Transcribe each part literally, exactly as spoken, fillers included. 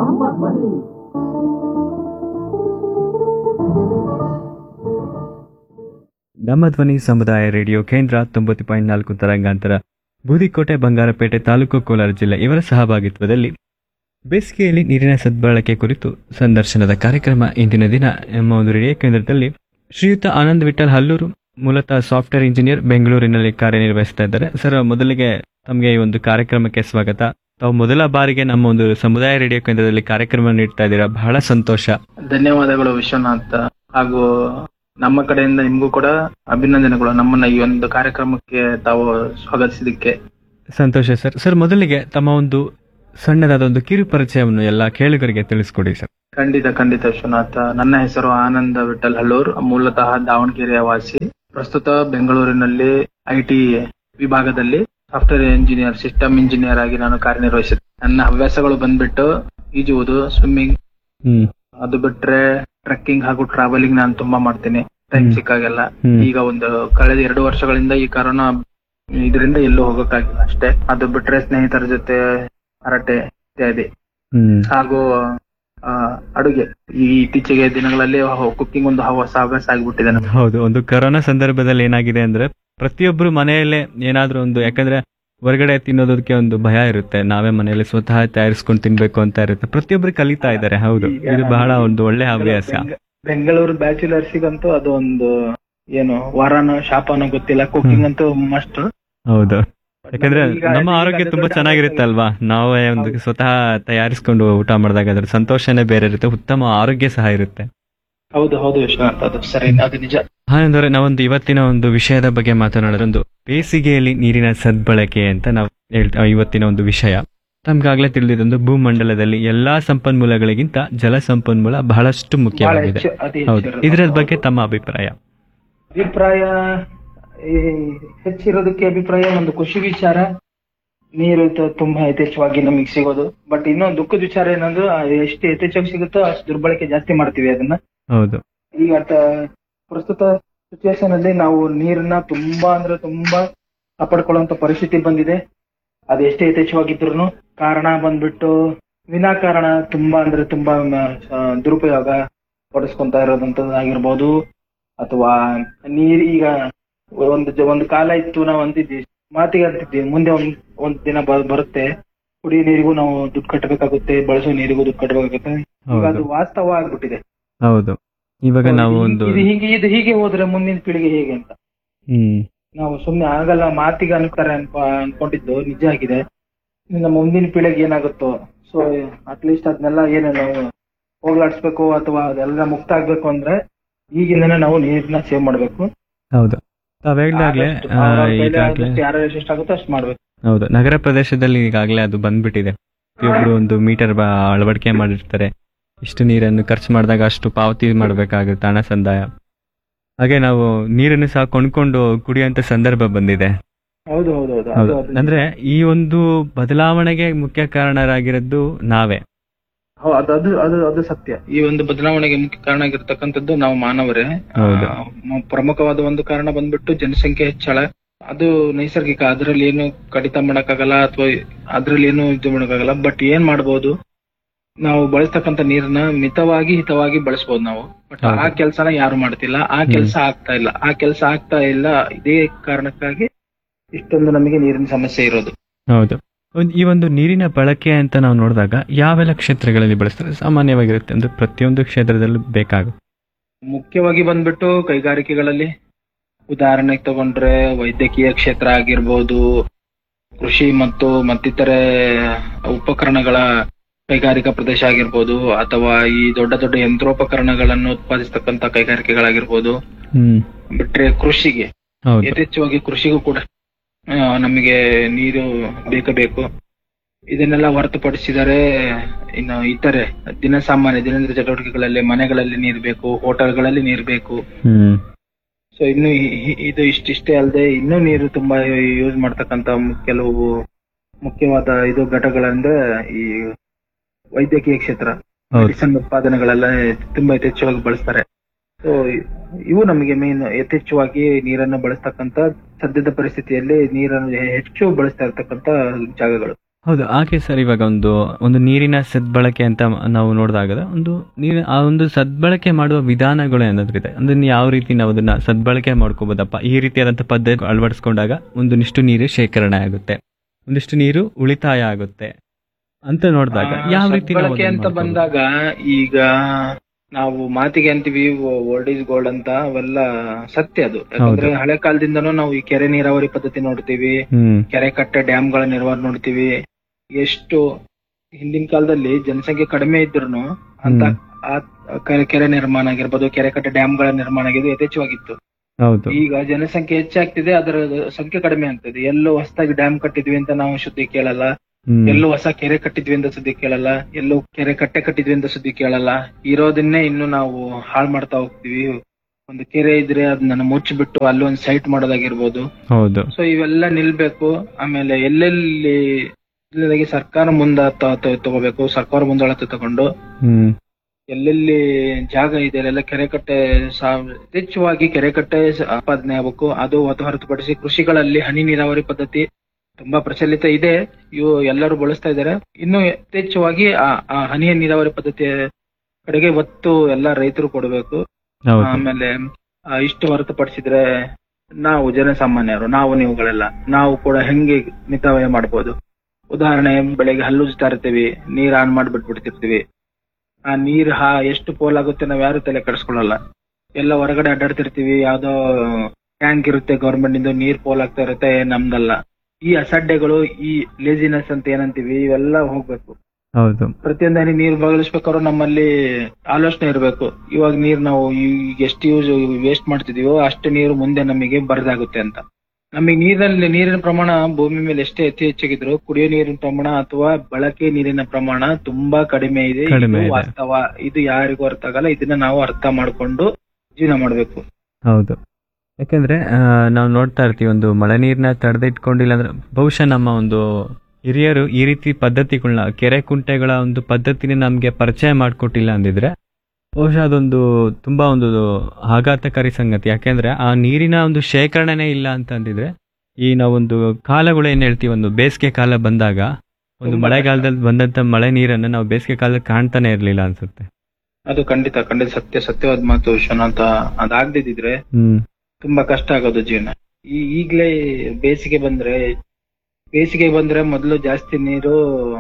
ನಮ್ಮ ಧ್ವನಿ. ನಮ್ಮ ಧ್ವನಿ ಸಮುದಾಯ ರೇಡಿಯೋ ಕೇಂದ್ರ ತೊಂಬತ್ತು ಪಾಯಿಂಟ್ ನಾಲ್ಕು ತರಂಗಾಂತರ, ಬೂದಿಕೋಟೆ, ಬಂಗಾರಪೇಟೆ ತಾಲೂಕು, ಕೋಲಾರ ಜಿಲ್ಲೆ ಇವರ ಸಹಭಾಗಿತ್ವದಲ್ಲಿ ಬೇಸಿಗೆಯಲ್ಲಿ ನೀರಿನ ಸದ್ಬಳಕೆ ಕುರಿತು ಸಂದರ್ಶನದ ಕಾರ್ಯಕ್ರಮ ಇಂದಿನ ದಿನ ನಮ್ಮ ಒಂದು ರೇಡಿಯೋ ಕೇಂದ್ರದಲ್ಲಿ ಶ್ರೀಯುತ ಆನಂದ್ ವಿಠಲ್ ಹಲ್ಲೂರು, ಮೂಲತಃ ಸಾಫ್ಟ್ವೇರ್ ಇಂಜಿನಿಯರ್, ಬೆಂಗಳೂರಿನಲ್ಲಿ ಕಾರ್ಯನಿರ್ವಹಿಸ್ತಾ ಇದ್ದಾರೆ. ಸರ್, ಮೊದಲಿಗೆ ತಮಗೆ ಈ ಒಂದು ಕಾರ್ಯಕ್ರಮಕ್ಕೆ ಸ್ವಾಗತ. ತಾವು ಮೊದಲ ಬಾರಿಗೆ ನಮ್ಮ ಒಂದು ಸಮುದಾಯ ರೇಡಿಯೋ ಕೇಂದ್ರದಲ್ಲಿ ಕಾರ್ಯಕ್ರಮ ನೀಡ್ತಾ ಇದ್ದೀರಾ, ಬಹಳ ಸಂತೋಷ. ಧನ್ಯವಾದಗಳು ವಿಶ್ವನಾಥ್, ಹಾಗೂ ನಮ್ಮ ಕಡೆಯಿಂದ ನಿಮಗೂ ಕೂಡ ಅಭಿನಂದನೆಗಳು, ನಮ್ಮನ್ನ ಈ ಒಂದು ಕಾರ್ಯಕ್ರಮಕ್ಕೆ ತಾವು ಸ್ವಾಗತಿಸಿದಕ್ಕೆ. ಸಂತೋಷ ಸರ್. ಸರ್, ಮೊದಲಿಗೆ ತಮ್ಮ ಒಂದು ಸಣ್ಣದಾದ ಒಂದು ಕಿರು ಪರಿಚಯವನ್ನು ಎಲ್ಲ ಕೇಳುಗರಿಗೆ ತಿಳಿಸ್ಕೊಡಿ ಸರ್. ಖಂಡಿತ ಖಂಡಿತ ವಿಶ್ವನಾಥ್. ನನ್ನ ಹೆಸರು ಆನಂದ ವಿಠಲ್ ಹಲ್ಲೂರ್, ಮೂಲತಃ ದಾವಣಗೆರೆಯ ವಾಸಿ. ಪ್ರಸ್ತುತ ಬೆಂಗಳೂರಿನಲ್ಲಿ ಐ ಟಿ ವಿಭಾಗದಲ್ಲಿ ಸಾಫ್ಟ್ವೇರ್ ಇಂಜಿನಿಯರ್, ಸಿಸ್ಟಮ್ ಇಂಜಿನಿಯರ್ ಆಗಿ ನಾನು ಕಾರ್ಯನಿರ್ವಹಿಸುತ್ತೇನೆ. ನನ್ನ ಹವ್ಯಾಸಗಳು ಬಂದ್ಬಿಟ್ಟು ಈಜುವುದು, ಸ್ವಿಮ್ಮಿಂಗ್, ಅದು ಬಿಟ್ರೆ ಟ್ರೆಕ್ಕಿಂಗ್ ಹಾಗೂ ಟ್ರಾವೆಲಿಂಗ್ ನಾನು ತುಂಬಾ ಮಾಡ್ತೀನಿ ಟೈಮ್ ಸಿಕ್ಕಾಗೆಲ್ಲ. ಈಗ ಒಂದು ಕಳೆದ ಎರಡು ವರ್ಷಗಳಿಂದ ಈ ಕರೋನಾ ಇದರಿಂದ ಎಲ್ಲೂ ಹೋಗಕ್ಕಾಗಿಲ್ಲ ಅಷ್ಟೇ. ಅದು ಬಿಟ್ರೆ ಸ್ನೇಹಿತರ ಜೊತೆ ಹರಟೆ ಇತ್ಯಾದಿ, ಹಾಗೂ ಅಡುಗೆ. ಈ ಇತ್ತೀಚೆಗೆ ದಿನಗಳಲ್ಲಿ ಕುಕಿಂಗ್ ಒಂದು ಹೊಸ ಹವ್ಯಾಸ ಆಗಿಬಿಟ್ಟಿದೆ ನಮ್ಗೆ. ಹೌದು, ಒಂದು ಕರೋನಾ ಸಂದರ್ಭದಲ್ಲಿ ಏನಾಗಿದೆ ಅಂದ್ರೆ ಪ್ರತಿಯೊಬ್ರು ಮನೆಯಲ್ಲೇ ಏನಾದ್ರೂ ಒಂದು, ಯಾಕಂದ್ರೆ ಹೊರಗಡೆ ತಿನ್ನೋದಕ್ಕೆ ಒಂದು ಭಯ ಇರುತ್ತೆ, ನಾವೇ ಮನೆಯಲ್ಲಿ ಸ್ವತಃ ತಯಾರಿಸ್ಕೊಂಡು ತಿನ್ಬೇಕು ಅಂತ ಇರುತ್ತೆ. ಪ್ರತಿಯೊಬ್ರು ಕಲಿತಾ ಇದ್ದಾರೆ. ಹೌದು, ಇದು ಬಹಳ ಒಂದು ಒಳ್ಳೆ ಹವ್ಯಾಸ. ಬೆಂಗಳೂರು ಬ್ಯಾಚುಲರ್ಸಿಗಂತೂ ಅದು ಒಂದು ಏನು ವಾರನೋ ಶಾಪನೋ ಗೊತ್ತಿಲ್ಲ, ಕುಕಿಂಗ್ ಅಂತೂ ಮಸ್ಟ್. ಹೌದು, ಯಾಕಂದ್ರೆ ನಮ್ಮ ಆರೋಗ್ಯ ತುಂಬಾ ಚೆನ್ನಾಗಿರುತ್ತೆ ಅಲ್ವಾ, ನಾವೇ ಒಂದು ಸ್ವತಃ ತಯಾರಿಸ್ಕೊಂಡು ಊಟ ಮಾಡಿದಾಗ ಅದ್ರ ಸಂತೋಷನೇ ಬೇರೆ ಇರುತ್ತೆ, ಉತ್ತಮ ಆರೋಗ್ಯ ಸಹ ಇರುತ್ತೆ. ಹೌದು ಹೌದು ವಿಶ್ವನಾಥ್, ಅದು ಸರಿ, ಅದು ನಿಜ. ಹಾಗಂದ್ರೆ ನಾವೊಂದು ಇವತ್ತಿನ ಒಂದು ವಿಷಯದ ಬಗ್ಗೆ ಮಾತನಾಡೋದು, ಒಂದು ಬೇಸಿಗೆಯಲ್ಲಿ ನೀರಿನ ಸದ್ಬಳಕೆ ಅಂತ ನಾವು ಹೇಳ್ತಾ ಇವತ್ತಿನ ಒಂದು ವಿಷಯ. ತಮ್ಗಾಗ್ಲೇ ತಿಳಿದಿದ್ದೊಂದು, ಭೂಮಂಡಲದಲ್ಲಿ ಎಲ್ಲಾ ಸಂಪನ್ಮೂಲಗಳಿಗಿಂತ ಜಲ ಸಂಪನ್ಮೂಲ ಬಹಳಷ್ಟು ಮುಖ್ಯವಾಗಿದೆ. ಹೌದು, ಇದರ ಬಗ್ಗೆ ತಮ್ಮ ಅಭಿಪ್ರಾಯ? ಅಭಿಪ್ರಾಯ ಹೆಚ್ಚಿರೋದಕ್ಕೆ ಅಭಿಪ್ರಾಯ ಒಂದು ಖುಷಿ ವಿಚಾರ, ನೀರು ತುಂಬಾ ಯಥೇಚ್ಛವಾಗಿ ನಮಗೆ ಸಿಗೋದು. ಬಟ್ ಇನ್ನೊಂದು ದುಃಖದ ವಿಚಾರ ಏನಂದ್ರೆ ಎಷ್ಟು ಯಥೇಚ್ಛವಾಗಿ ಸಿಗುತ್ತೋ ಅಷ್ಟು ದುರ್ಬಳಕೆ ಜಾಸ್ತಿ ಮಾಡ್ತೀವಿ ಅದನ್ನ. ಹೌದು, ಈಗ ಪ್ರಸ್ತುತ ಸಿಚುವೇಶನ್ ಅಲ್ಲಿ ನಾವು ನೀರನ್ನ ತುಂಬಾ ಅಂದ್ರೆ ತುಂಬಾ ಕಾಪಾಡ್ಕೊಳ್ಳುವಂತ ಪರಿಸ್ಥಿತಿ ಬಂದಿದೆ. ಅದು ಎಷ್ಟೇ ಯಥೇಚ್ಛವಾಗಿದ್ರು ಕಾರಣ ಬಂದ್ಬಿಟ್ಟು ವಿನಾಕಾರಣ ತುಂಬಾ ಅಂದ್ರೆ ತುಂಬಾ ದುರುಪಯೋಗ ಪಡಿಸ್ಕೊಂತ ಇರೋದಂತದ್ದಾಗಿರ್ಬೋದು, ಅಥವಾ ನೀರ್ ಈಗ ಒಂದು ಒಂದು ಕಾಲ ಇತ್ತು, ನಾವು ಅಂತಿದ್ವಿ, ಮಾತಿಗೆ ಅಂತಿದ್ವಿ, ಮುಂದೆ ಒಂದ್ ಒಂದ್ ದಿನ ಬರುತ್ತೆ ಕುಡಿಯೋ ನೀರಿಗೂ ನಾವು ದುಡ್ಡು ಕಟ್ಟಬೇಕಾಗುತ್ತೆ, ಬಳಸೋ ನೀರಿಗೂ ದುಡ್ಡು ಕಟ್ಟಬೇಕಾಗುತ್ತೆ. ಈಗ ಅದು ವಾಸ್ತವ ಆಗ್ಬಿಟ್ಟಿದೆ. ಹೌದು, ಇವಾಗ ನಾವು ಒಂದು ಹೀಗೆ ಇದು ಹೀಗೆ ಹೋದ್ರೆ ಮುಂದಿನ ಪೀಳಿಗೆ ಹೇಗೆ ಅಂತ ನಾವು ಸುಮ್ನೆ ಆಗಲ್ಲ, ಮಾತಿಗೆ ಅನ್ತಾರೆ ಅನ್ಕೊ ಅನ್ಕೊಂಡಿದ್ದು ನಿಜ ಆಗಿದೆ. ನಮ್ಮ ಮುಂದಿನ ಪೀಳಿಗೆ ಏನಾಗುತ್ತೋ, ಸೊ ಅಟ್ಲೀಸ್ಟ್ ಅದನ್ನೆಲ್ಲ ಏನು ನಾವು ಹೋಗ್ಲಾಡ್ಸ್ಬೇಕು ಅಥವಾ ಅದೆಲ್ಲ ಮುಕ್ತ ಆಗ್ಬೇಕು ಅಂದ್ರೆ ಈಗಿಂದನೇ ನಾವು ನೀರನ್ನ ಸೇವ್ ಮಾಡ್ಬೇಕು. ಹೌದು, ತಾವೇಗ್ಲಾಗ್ಲೇ ಯಾರು ಎಷ್ಟಾಗುತ್ತೋ ಅಷ್ಟು ಮಾಡ್ಬೇಕು. ಹೌದು, ನಗರ ಪ್ರದೇಶದಲ್ಲಿ ಈಗಾಗಲೇ ಅದು ಬಂದ್ಬಿಟ್ಟಿದೆ. ಪ್ರತಿಯೊಬ್ರು ಒಂದು ಮೀಟರ್ ಅಳವಡಿಕೆ ಮಾಡಿರ್ತಾರೆ, ಇಷ್ಟು ನೀರನ್ನು ಖರ್ಚು ಮಾಡಿದಾಗ ಅಷ್ಟು ಪಾವತಿ ಮಾಡಬೇಕಾಗುತ್ತೆ, ಹಣ ಸಂದಾಯ. ಹಾಗೆ ನಾವು ನೀರನ್ನು ಸಹ ಕೊಂಡ್ಕೊಂಡು ಕುಡಿಯುವಂತ ಸಂದರ್ಭ ಬಂದಿದೆ. ಹೌದು ಹೌದು ಹೌದು. ಅಂದ್ರೆ ಈ ಒಂದು ಬದಲಾವಣೆಗೆ ಮುಖ್ಯ ಕಾರಣರಾಗಿರೋದು ನಾವೇ. ಅದು ಅದು ಅದು ಸತ್ಯ. ಈ ಒಂದು ಬದಲಾವಣೆಗೆ ಮುಖ್ಯ ಕಾರಣ ಆಗಿರ್ತಕ್ಕಂಥದ್ದು ನಾವು ಮಾನವರೇ. ಪ್ರಮುಖವಾದ ಒಂದು ಕಾರಣ ಬಂದ್ಬಿಟ್ಟು ಜನಸಂಖ್ಯೆ ಹೆಚ್ಚಳ. ಅದು ನೈಸರ್ಗಿಕ, ಅದ್ರಲ್ಲಿ ಏನು ಕಡಿತ ಮಾಡಕ್ಕಾಗಲ್ಲ ಅಥವಾ ಅದ್ರಲ್ಲಿ ಏನು ಇದು ಮಾಡಕ್ಕಾಗಲ್ಲ. ಬಟ್ ಏನ್ ಮಾಡ್ಬೋದು, ನಾವು ಬಳಸ್ತಕ್ಕಂಥ ನೀರನ್ನ ಮಿತವಾಗಿ ಹಿತವಾಗಿ ಬಳಸ್ಬೋದು ನಾವು. ಬಟ್ ಆ ಕೆಲ್ಸನ ಯಾರು ಮಾಡ್ತಿಲ್ಲ, ಆ ಕೆಲ್ಸ ಆಗ್ತಾ ಇಲ್ಲ ಆ ಕೆಲ್ಸ ಆಗ್ತಾ ಇಲ್ಲ ಇದೇ ಕಾರಣಕ್ಕಾಗಿ ಇಷ್ಟೊಂದು ನಮಗೆ ನೀರಿನ ಸಮಸ್ಯೆ ಇರೋದು. ಹೌದು, ಈ ಒಂದು ನೀರಿನ ಬಳಕೆ ಅಂತ ನಾವು ನೋಡಿದಾಗ ಯಾವೆಲ್ಲ ಕ್ಷೇತ್ರಗಳಲ್ಲಿ ಬಳಸ್ತಾರೆ? ಸಾಮಾನ್ಯವಾಗಿರುತ್ತೆ ಅಂದ್ರೆ ಪ್ರತಿಯೊಂದು ಕ್ಷೇತ್ರದಲ್ಲೂ ಬೇಕಾಗುತ್ತೆ. ಮುಖ್ಯವಾಗಿ ಬಂದ್ಬಿಟ್ಟು ಕೈಗಾರಿಕೆಗಳಲ್ಲಿ, ಉದಾಹರಣೆಗೆ ತಗೊಂಡ್ರೆ ವೈದ್ಯಕೀಯ ಕ್ಷೇತ್ರ ಆಗಿರ್ಬೋದು, ಕೃಷಿ ಮತ್ತು ಮತ್ತಿತರೆ ಉಪಕರಣಗಳ ಕೈಗಾರಿಕಾ ಪ್ರದೇಶ ಆಗಿರ್ಬೋದು, ಅಥವಾ ಈ ದೊಡ್ಡ ದೊಡ್ಡ ಯಂತ್ರೋಪಕರಣಗಳನ್ನು ಉತ್ಪಾದಿಸ್ತಕ್ಕಂಥ ಕೈಗಾರಿಕೆಗಳಾಗಿರ್ಬೋದು. ಬಿಟ್ರೆ ಕೃಷಿಗೆ ಯಥೇಚ್ಛವಾಗಿ ಕೃಷಿಗೂ ಕೂಡ ನಮಗೆ ನೀರು ಬೇಕೇ ಬೇಕು. ಇದನ್ನೆಲ್ಲ ಹೊರತುಪಡಿಸಿದರೆ ಇನ್ನು ಇತರೆ ದಿನ ಸಾಮಾನ್ಯ ದಿನನಿತ್ಯ ಚಟುವಟಿಕೆಗಳಲ್ಲಿ ಮನೆಗಳಲ್ಲಿ ನೀರು ಬೇಕು, ಹೋಟೆಲ್ಗಳಲ್ಲಿ ನೀರು ಬೇಕು. ಸೊ ಇನ್ನು ಇದು ಇಷ್ಟಿಷ್ಟೇ ಅಲ್ಲದೆ ಇನ್ನೂ ನೀರು ತುಂಬಾ ಯೂಸ್ ಮಾಡ್ತಕ್ಕಂತ ಕೆಲವು ಮುಖ್ಯವಾದ ಇದು ಘಟಕಗಳಂದ್ರೆ ಈ ವೈದ್ಯಕೀಯ ಕ್ಷೇತ್ರ, ಮೆಡಿಸಿನ್ ಉತ್ಪಾದನೆಗಳೆಲ್ಲ ತುಂಬಾ ಯಥೇಚ್ಛವಾಗಿ ಬಳಸ್ತಾರೆ. ಸೊ ಇವು ನಮಗೆ ಮೇನ್ ಯಥೇಚ್ಛವಾಗಿ ನೀರನ್ನು ಬಳಸ್ತಕ್ಕಂತ ಸದ್ಯದ ಪರಿಸ್ಥಿತಿಯಲ್ಲಿ ನೀರನ್ನು ಹೆಚ್ಚು ಬಳಸ್ತಾ ಇರ್ತಕ್ಕಂತ ಜಾಗಗಳು. ಹೌದು ಹಾಗೆ ಸರ್. ಇವಾಗ ಒಂದು ಒಂದು ನೀರಿನ ಸದ್ಬಳಕೆ ಅಂತ ಮ- ನಾವು ನೋಡಿದಾಗ ಒಂದು ನೀರು ಆ ಒಂದು ಸದ್ಬಳಕೆ ಮಾಡುವ ವಿಧಾನಗಳು ಏನಾದ್ರೂ ಇದೆ ಅಂದ್ರೆ ಯಾವ ರೀತಿ ನಾವು ಅದನ್ನ ಸದ್ಬಳಕೆ ಮಾಡ್ಕೋಬೋದಪ್ಪ, ಈ ರೀತಿಯಾದಂಥ ಪದ್ಧತಿ ಅಳವಡಿಸ್ಕೊಂಡಾಗ ಒಂದಿಷ್ಟು ನೀರು ಶೇಖರಣೆ ಆಗುತ್ತೆ, ಒಂದಿಷ್ಟು ನೀರು ಉಳಿತಾಯ ಆಗುತ್ತೆ ಅಂತ ನೋಡಿದಾಗ ಆ, ಯಾವ ರೀತಿ ನಾವು ಸದ್ಬಳಕೆ ಅದನ್ನ ಅಂತ ಮಾಡ್ಕೋಬೋದು? ಬಂದಾಗ ಈಗ ನಾವು ಮಾತಿಗೆ ಅಂತೀವಿ ಓಲ್ಡ್ ಈಸ್ ಗೋಲ್ಡ್ ಅಂತ, ಅವೆಲ್ಲ ಸತ್ಯ ಅದು. ಯಾಕಂದ್ರೆ ಹಳೆ ಕಾಲದಿಂದನೂ ನಾವು ಈ ಕೆರೆ ನೀರಾವರಿ ಪದ್ಧತಿ ನೋಡ್ತೀವಿ, ಹ್ಮ್ ಕೆರೆ ಕಟ್ಟೆ ಡ್ಯಾಮ್ಗಳ ನಿರ್ವಹಣೆ ನೋಡ್ತೀವಿ. ಎಷ್ಟು ಹಿಂದಿನ ಕಾಲದಲ್ಲಿ ಜನಸಂಖ್ಯೆ ಕಡಿಮೆ ಇದ್ರು ಅಂತ ಹ್ಮ್. ಆ ಕೆರೆ ಕೆರೆ ನಿರ್ಮಾಣ ಆಗಿರ್ಬೋದು, ಕೆರೆ ಕಟ್ಟೆ ಡ್ಯಾಮ್ಗಳ ನಿರ್ಮಾಣ ಆಗಿದ್ದು ಯಥೇಚ್ಛವಾಗಿತ್ತು. ಹೌದು ಈಗ ಜನಸಂಖ್ಯೆ ಹೆಚ್ಚಾಗ್ತಿದೆ, ಅದರ ಸಂಖ್ಯೆ ಕಡಿಮೆ ಆಗ್ತದೆ. ಎಲ್ಲೋ ಹೊಸದಾಗಿ ಡ್ಯಾಮ್ ಕಟ್ಟಿದ್ವಿ ಅಂತ ನಾವು ಸುದ್ದಿ ಕೇಳಲ್ಲ, ಹ್ಮ್ ಎಲ್ಲೋ ಹೊಸ ಕೆರೆ ಕಟ್ಟಿದ್ವಿ ಅಂತ ಸುದ್ದಿ ಕೇಳಲ್ಲ, ಎಲ್ಲೋ ಕೆರೆ ಕಟ್ಟೆ ಕಟ್ಟಿದ್ವಿ ಅಂತ ಸುದ್ದಿ ಕೇಳಲ್ಲ. ಇರೋದನ್ನೇ ಇನ್ನು ನಾವು ಹಾಳು ಮಾಡ್ತಾ ಹೋಗ್ತೀವಿ. ಒಂದು ಕೆರೆ ಇದ್ರೆ ಅದನ್ನ ಮುಚ್ಚಿಬಿಟ್ಟು ಅಲ್ಲೊಂದು ಸೈಟ್ ಮಾಡೋದಾಗಿರ್ಬೋದು. ಹೌದು ಸೊ ಇವೆಲ್ಲ ನಿಲ್ಬೇಕು. ಆಮೇಲೆ ಎಲ್ಲೆಲ್ಲಿ ಇಲ್ಲದಾಗಿ ಸರ್ಕಾರ ಮುಂದ ತ- ತ- ತಗೋಬೇಕು, ಸರ್ಕಾರ ಮುಂದಾಳತೆ ತಗೊಂಡು ಹ್ಮ್ ಎಲ್ಲೆಲ್ಲಿ ಜಾಗ ಇದೆ ಅಲ್ಲೆಲ್ಲ ಕೆರೆ ಕಟ್ಟೆ ಸಾ- ಯಥೇಚ್ಛವಾಗಿ ಕೆರೆ ಕಟ್ಟೆ ಉತ್ಪಾದನೆ ಆಗಬೇಕು. ಅದು ಹೊತ್ತು ಹೊರತುಪಡಿಸಿ ಕೃಷಿಗಳಲ್ಲಿ ಹನಿ ನೀರಾವರಿ ಪದ್ಧತಿ ತುಂಬಾ ಪ್ರಚಲಿತ ಇದೆ, ಇವು ಎಲ್ಲರೂ ಬಳಸ್ತಾ ಇದ್ದಾರೆ. ಇನ್ನು ಯಥೇಚ್ಛವಾಗಿ ಆ ಆ ಹನಿ ನೀರಾವರಿ ಪದ್ಧತಿಯ ಕಡೆಗೆ ಒತ್ತು ಎಲ್ಲ ರೈತರು ಕೊಡಬೇಕು. ಹೌದು ಆಮೇಲೆ ಆ, ಇಷ್ಟು ಹೊರತುಪಡಿಸಿದ್ರೆ ನಾವು ಜನಸಾಮಾನ್ಯರು, ನಾವು ನೀವುಗಳೆಲ್ಲ ನಾವು ಕೂಡ ಹೆಂಗೆ ಮಿತವ್ಯಯ ಮಾಡ್ಬೋದು. ಉದಾಹರಣೆ, ಬೆಳಗ್ಗೆ ಹಲ್ಲುಜ್ತಾ ಇರ್ತೀವಿ, ನೀರ್ ಆನ್ ಮಾಡ್ಬಿಟ್ಬಿಡ್ತಿರ್ತೀವಿ. ಆ ನೀರ್ ಹಾ ಎಷ್ಟು ಪೋಲ್ ಆಗುತ್ತೆ ನಾವ್ ಯಾರು ತಲೆ ಕೆಡಿಸ್ಕೊಳ್ಳಲ್ಲ. ಎಲ್ಲ ಹೊರಗಡೆ ಅಡ್ಡಾಡ್ತಿರ್ತೀವಿ, ಯಾವ್ದೋ ಟ್ಯಾಂಕ್ ಇರುತ್ತೆ ಗೌರ್ಮೆಂಟ್ ಇಂದ, ನೀರ್ ಪೋಲ್ ಆಗ್ತಾ ಇರುತ್ತೆ, ನಮ್ದಲ್ಲ. ಈ ಅಸಡ್ಡೆಗಳು, ಈ ಲೇಜಿನೆಸ್ ಅಂತ ಏನಂತೀವಿ, ಇವೆಲ್ಲ ಹೋಗ್ಬೇಕು. ಹೌದು ಪ್ರತಿಯೊಂದು ಹನಿ ನೀರ್ ಬದಲಿಸ್ಬೇಕಾದ್ರೂ ನಮ್ಮಲ್ಲಿ ಆಲೋಚನೆ ಇರಬೇಕು. ಇವಾಗ ನೀರ್ ನಾವು ಈಗ ಎಷ್ಟು ಯೂಸ್ ವೇಸ್ಟ್ ಮಾಡ್ತಿದೀವೋ ಅಷ್ಟು ನೀರು ಮುಂದೆ ನಮಗೆ ಬರದಾಗುತ್ತೆ ಅಂತ. ನಮಗೆ ನೀರಲ್ಲಿ ನೀರಿನ ಪ್ರಮಾಣ ಭೂಮಿ ಮೇಲೆ ಎಷ್ಟೇ ಅತಿ ಹೆಚ್ಚಾಗಿದ್ರು ಕುಡಿಯೋ ನೀರಿನ ಪ್ರಮಾಣ ಅಥವಾ ಬಳಕೆ ನೀರಿನ ಪ್ರಮಾಣ ತುಂಬಾ ಕಡಿಮೆ ಇದೆ. ಕಡಿಮೆ ಇದು ಇದೆ. ವಾಸ್ತವ. ಇದು ಯಾರಿಗೂ ಅರ್ಥ ಆಗಲ್ಲ. ಇದನ್ನ ನಾವು ಅರ್ಥ ಮಾಡ್ಕೊಂಡು ಜೀವನ ಮಾಡ್ಬೇಕು. ಹೌದು ಯಾಕೆಂದ್ರೆ ಆ, ನಾವು ನೋಡ್ತಾ ಇರ್ತೀವಿ ಒಂದು ಮಳೆ ನೀರನ್ನ ತಡೆದಿಟ್ಕೊಂಡಿಲ್ಲ ಅಂದ್ರೆ ಬಹುಶಃ ನಮ್ಮ ಒಂದು ಹಿರಿಯರು ಈ ರೀತಿ ಪದ್ಧತಿಗಳನ್ನ ಕೆರೆ ಕುಂಟೆಗಳ ಒಂದು ಪದ್ಧತಿನ ನಮಗೆ ಪರಿಚಯ ಮಾಡಿಕೊಟ್ಟಿಲ್ಲ ಅಂದಿದ್ರೆ ಬಹುಶಃ ಅದೊಂದು ತುಂಬಾ ಒಂದು ಆಘಾತಕಾರಿ ಸಂಗತಿ. ಯಾಕೆಂದ್ರೆ ಆ ನೀರಿನ ಒಂದು ಶೇಖರಣೆನೇ ಇಲ್ಲ ಅಂತ ಅಂದಿದ್ರೆ ಈ ನಾವೊಂದು ಕಾಲಗಳು ಏನ್ ಹೇಳ್ತೀವಿ, ಒಂದು ಬೇಸಿಗೆ ಕಾಲ ಬಂದಾಗ ಒಂದು ತುಂಬಾ ಮಳೆಗಾಲದಲ್ಲಿ ಬಂದಂತ ಮಳೆ ನೀರನ್ನು ನಾವು ಬೇಸಿಗೆ ಕಾಲದಲ್ಲಿ ಕಾಣ್ತಾನೆ ಇರ್ಲಿಲ್ಲ ಅನ್ಸುತ್ತೆ. ಅದು ಖಂಡಿತ ಖಂಡಿತ ಸತ್ಯ ಸತ್ಯವಾದ ಮಾತು ವಿಶ್ವನಾಥ. ಅದಾಗ್ದಿದ್ರೆ ಹ್ಮ್ ತುಂಬಾ ಕಷ್ಟ ಆಗೋದು ಜೀವನ. ಈ ಈಗ್ಲೇ ಬೇಸಿಗೆ ಬಂದ್ರೆ ಬೇಸಿಗೆ ಬಂದ್ರೆ ಮೊದಲು ಜಾಸ್ತಿ ನೀರು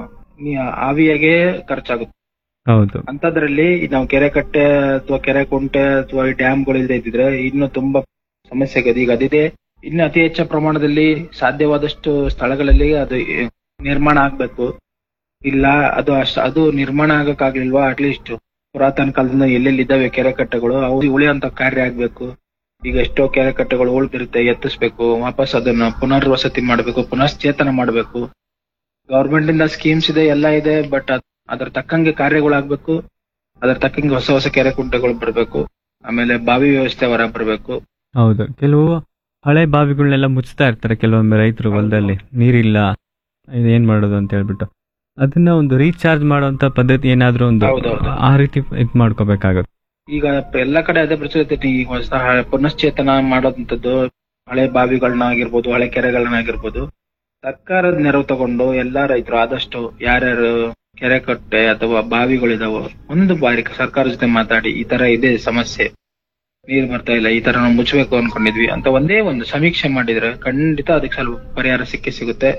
ನೀ- ಆವಿಯಾಗೆ ಖರ್ಚಾಗುತ್ತೆ. ಹೌದು ಅಂತದ್ರಲ್ಲಿ ನಾವು ಕೆರೆ ಕಟ್ಟೆ ಅಥವಾ ಕೆರೆ ಕುಂಟೆ ಅಥವಾ ಡ್ಯಾಮ್ಗಳು ಇಲ್ಲದೆ ಇದ್ದಿದ್ರೆ ಇನ್ನು ತುಂಬಾ ಸಮಸ್ಯೆ ಆಗೋದು. ಈಗ ಅದಿದೆ, ಇನ್ನು ಅತಿ ಹೆಚ್ಚು ಪ್ರಮಾಣದಲ್ಲಿ ಸಾಧ್ಯವಾದಷ್ಟು ಸ್ಥಳಗಳಲ್ಲಿ ಅದು ನಿರ್ಮಾಣ ಆಗ್ಬೇಕು. ಇಲ್ಲ ಅದು ಅಷ್ಟ ಅದು ನಿರ್ಮಾಣ ಆಗಕ್ಕಾಗ್ಲಿಲ್ವಾ, ಅಟ್ಲೀಸ್ಟ್ ಪುರಾತನ ಕಾಲದಿಂದ ಎಲ್ಲೆಲ್ಲಿ ಇದ್ದಾವೆ ಕೆರೆ ಕಟ್ಟೆಗಳು ಅವು ಉಳಿಯುವಂತ ಕಾರ್ಯ ಆಗ್ಬೇಕು. ಈಗ ಎಷ್ಟೋ ಕೆರೆ ಕಟ್ಟೆಗಳು ಉಳ್ದಿರುತ್ತೆ, ಎತ್ತಿಸ್ಬೇಕು, ವಾಪಸ್ ಅದನ್ನ ಪುನರ್ವಸತಿ ಮಾಡ್ಬೇಕು, ಪುನಶ್ಚೇತನ ಮಾಡ್ಬೇಕು. ಗವರ್ಮೆಂಟ್ ಇಂದ ಸ್ಕೀಮ್ಸ್ ಇದೆ, ಎಲ್ಲ ಇದೆ, ಬಟ್ ಅದ್ರ ತಕ್ಕಂಗೆ ಕಾರ್ಯಗಳಾಗ್ಬೇಕು. ಅದ್ರ ತಕ್ಕಂಗೆ ಹೊಸ ಹೊಸ ಕೆರೆ ಕುಂಟೆಗಳು ಬರ್ಬೇಕು. ಆಮೇಲೆ ಬಾವಿ ವ್ಯವಸ್ಥೆ ಹೊರ ಬರ್ಬೇಕು. ಹೌದು ಕೆಲವು ಹಳೆ ಬಾವಿಗಳನ್ನೆಲ್ಲ ಮುಚ್ತಾ ಇರ್ತಾರೆ ಕೆಲವೊಮ್ಮೆ ರೈತರು ಹೊಲದಲ್ಲಿ, ನೀರಿಲ್ಲ ಇದು ಏನ್ ಮಾಡೋದು ಅಂತ ಹೇಳ್ಬಿಟ್ಟು ಅದನ್ನ ಒಂದು ರೀಚಾರ್ಜ್ ಮಾಡುವಂತ ಪದ್ಧತಿ ಏನಾದ್ರೂ ಒಂದು ಹೌದೌದು. ಆ ರೀತಿ ಇದ್ ಮಾಡ್ಕೋಬೇಕಾಗುತ್ತೆ. ಈಗ ಎಲ್ಲಾ ಕಡೆ ಅದೇ ಪ್ರಚಲಿತ ಐತಿ. ಈಗ ಹೊಸ ಹ- ಪುನಶ್ಚೇತನ ಮಾಡೋದಂಥದ್ದು ಹಳೆ ಬಾವಿಗಳನ್ನ ಆಗಿರ್ಬೋದು, ಹಳೆ ಕೆರೆಗಳನ್ನ ಆಗಿರ್ಬೋದು, ಸರ್ಕಾರದ ನೆರವು ತಗೊಂಡು ಎಲ್ಲಾ ರೈತರು ಆದಷ್ಟು ಯಾರ್ಯಾರು ಕೆರೆ ಕಟ್ಟೆ ಅಥವಾ ಬಾವಿಗಳಿದಾವೋ ಒಂದು ಬಾರಿ ಸರ್ಕಾರ ಜೊತೆ ಮಾತಾಡಿ ಈ ತರ ಇದೆ ಸಮಸ್ಯೆ, ನೀರ್ ಬರ್ತಾ ಇಲ್ಲ, ಈ ತರ ನಾವು ಮುಚ್ಚಬೇಕು ಅನ್ಕೊಂಡಿದ್ವಿ ಅಂತ ಒಂದೇ ಒಂದು ಸಮೀಕ್ಷೆ ಮಾಡಿದ್ರೆ ಖಂಡಿತ ಅದಕ್ಕೆ ಸ್ವಲ್ಪ ಪರಿಹಾರ ಸಿಕ್ಕೇ ಸಿಗುತ್ತೆ.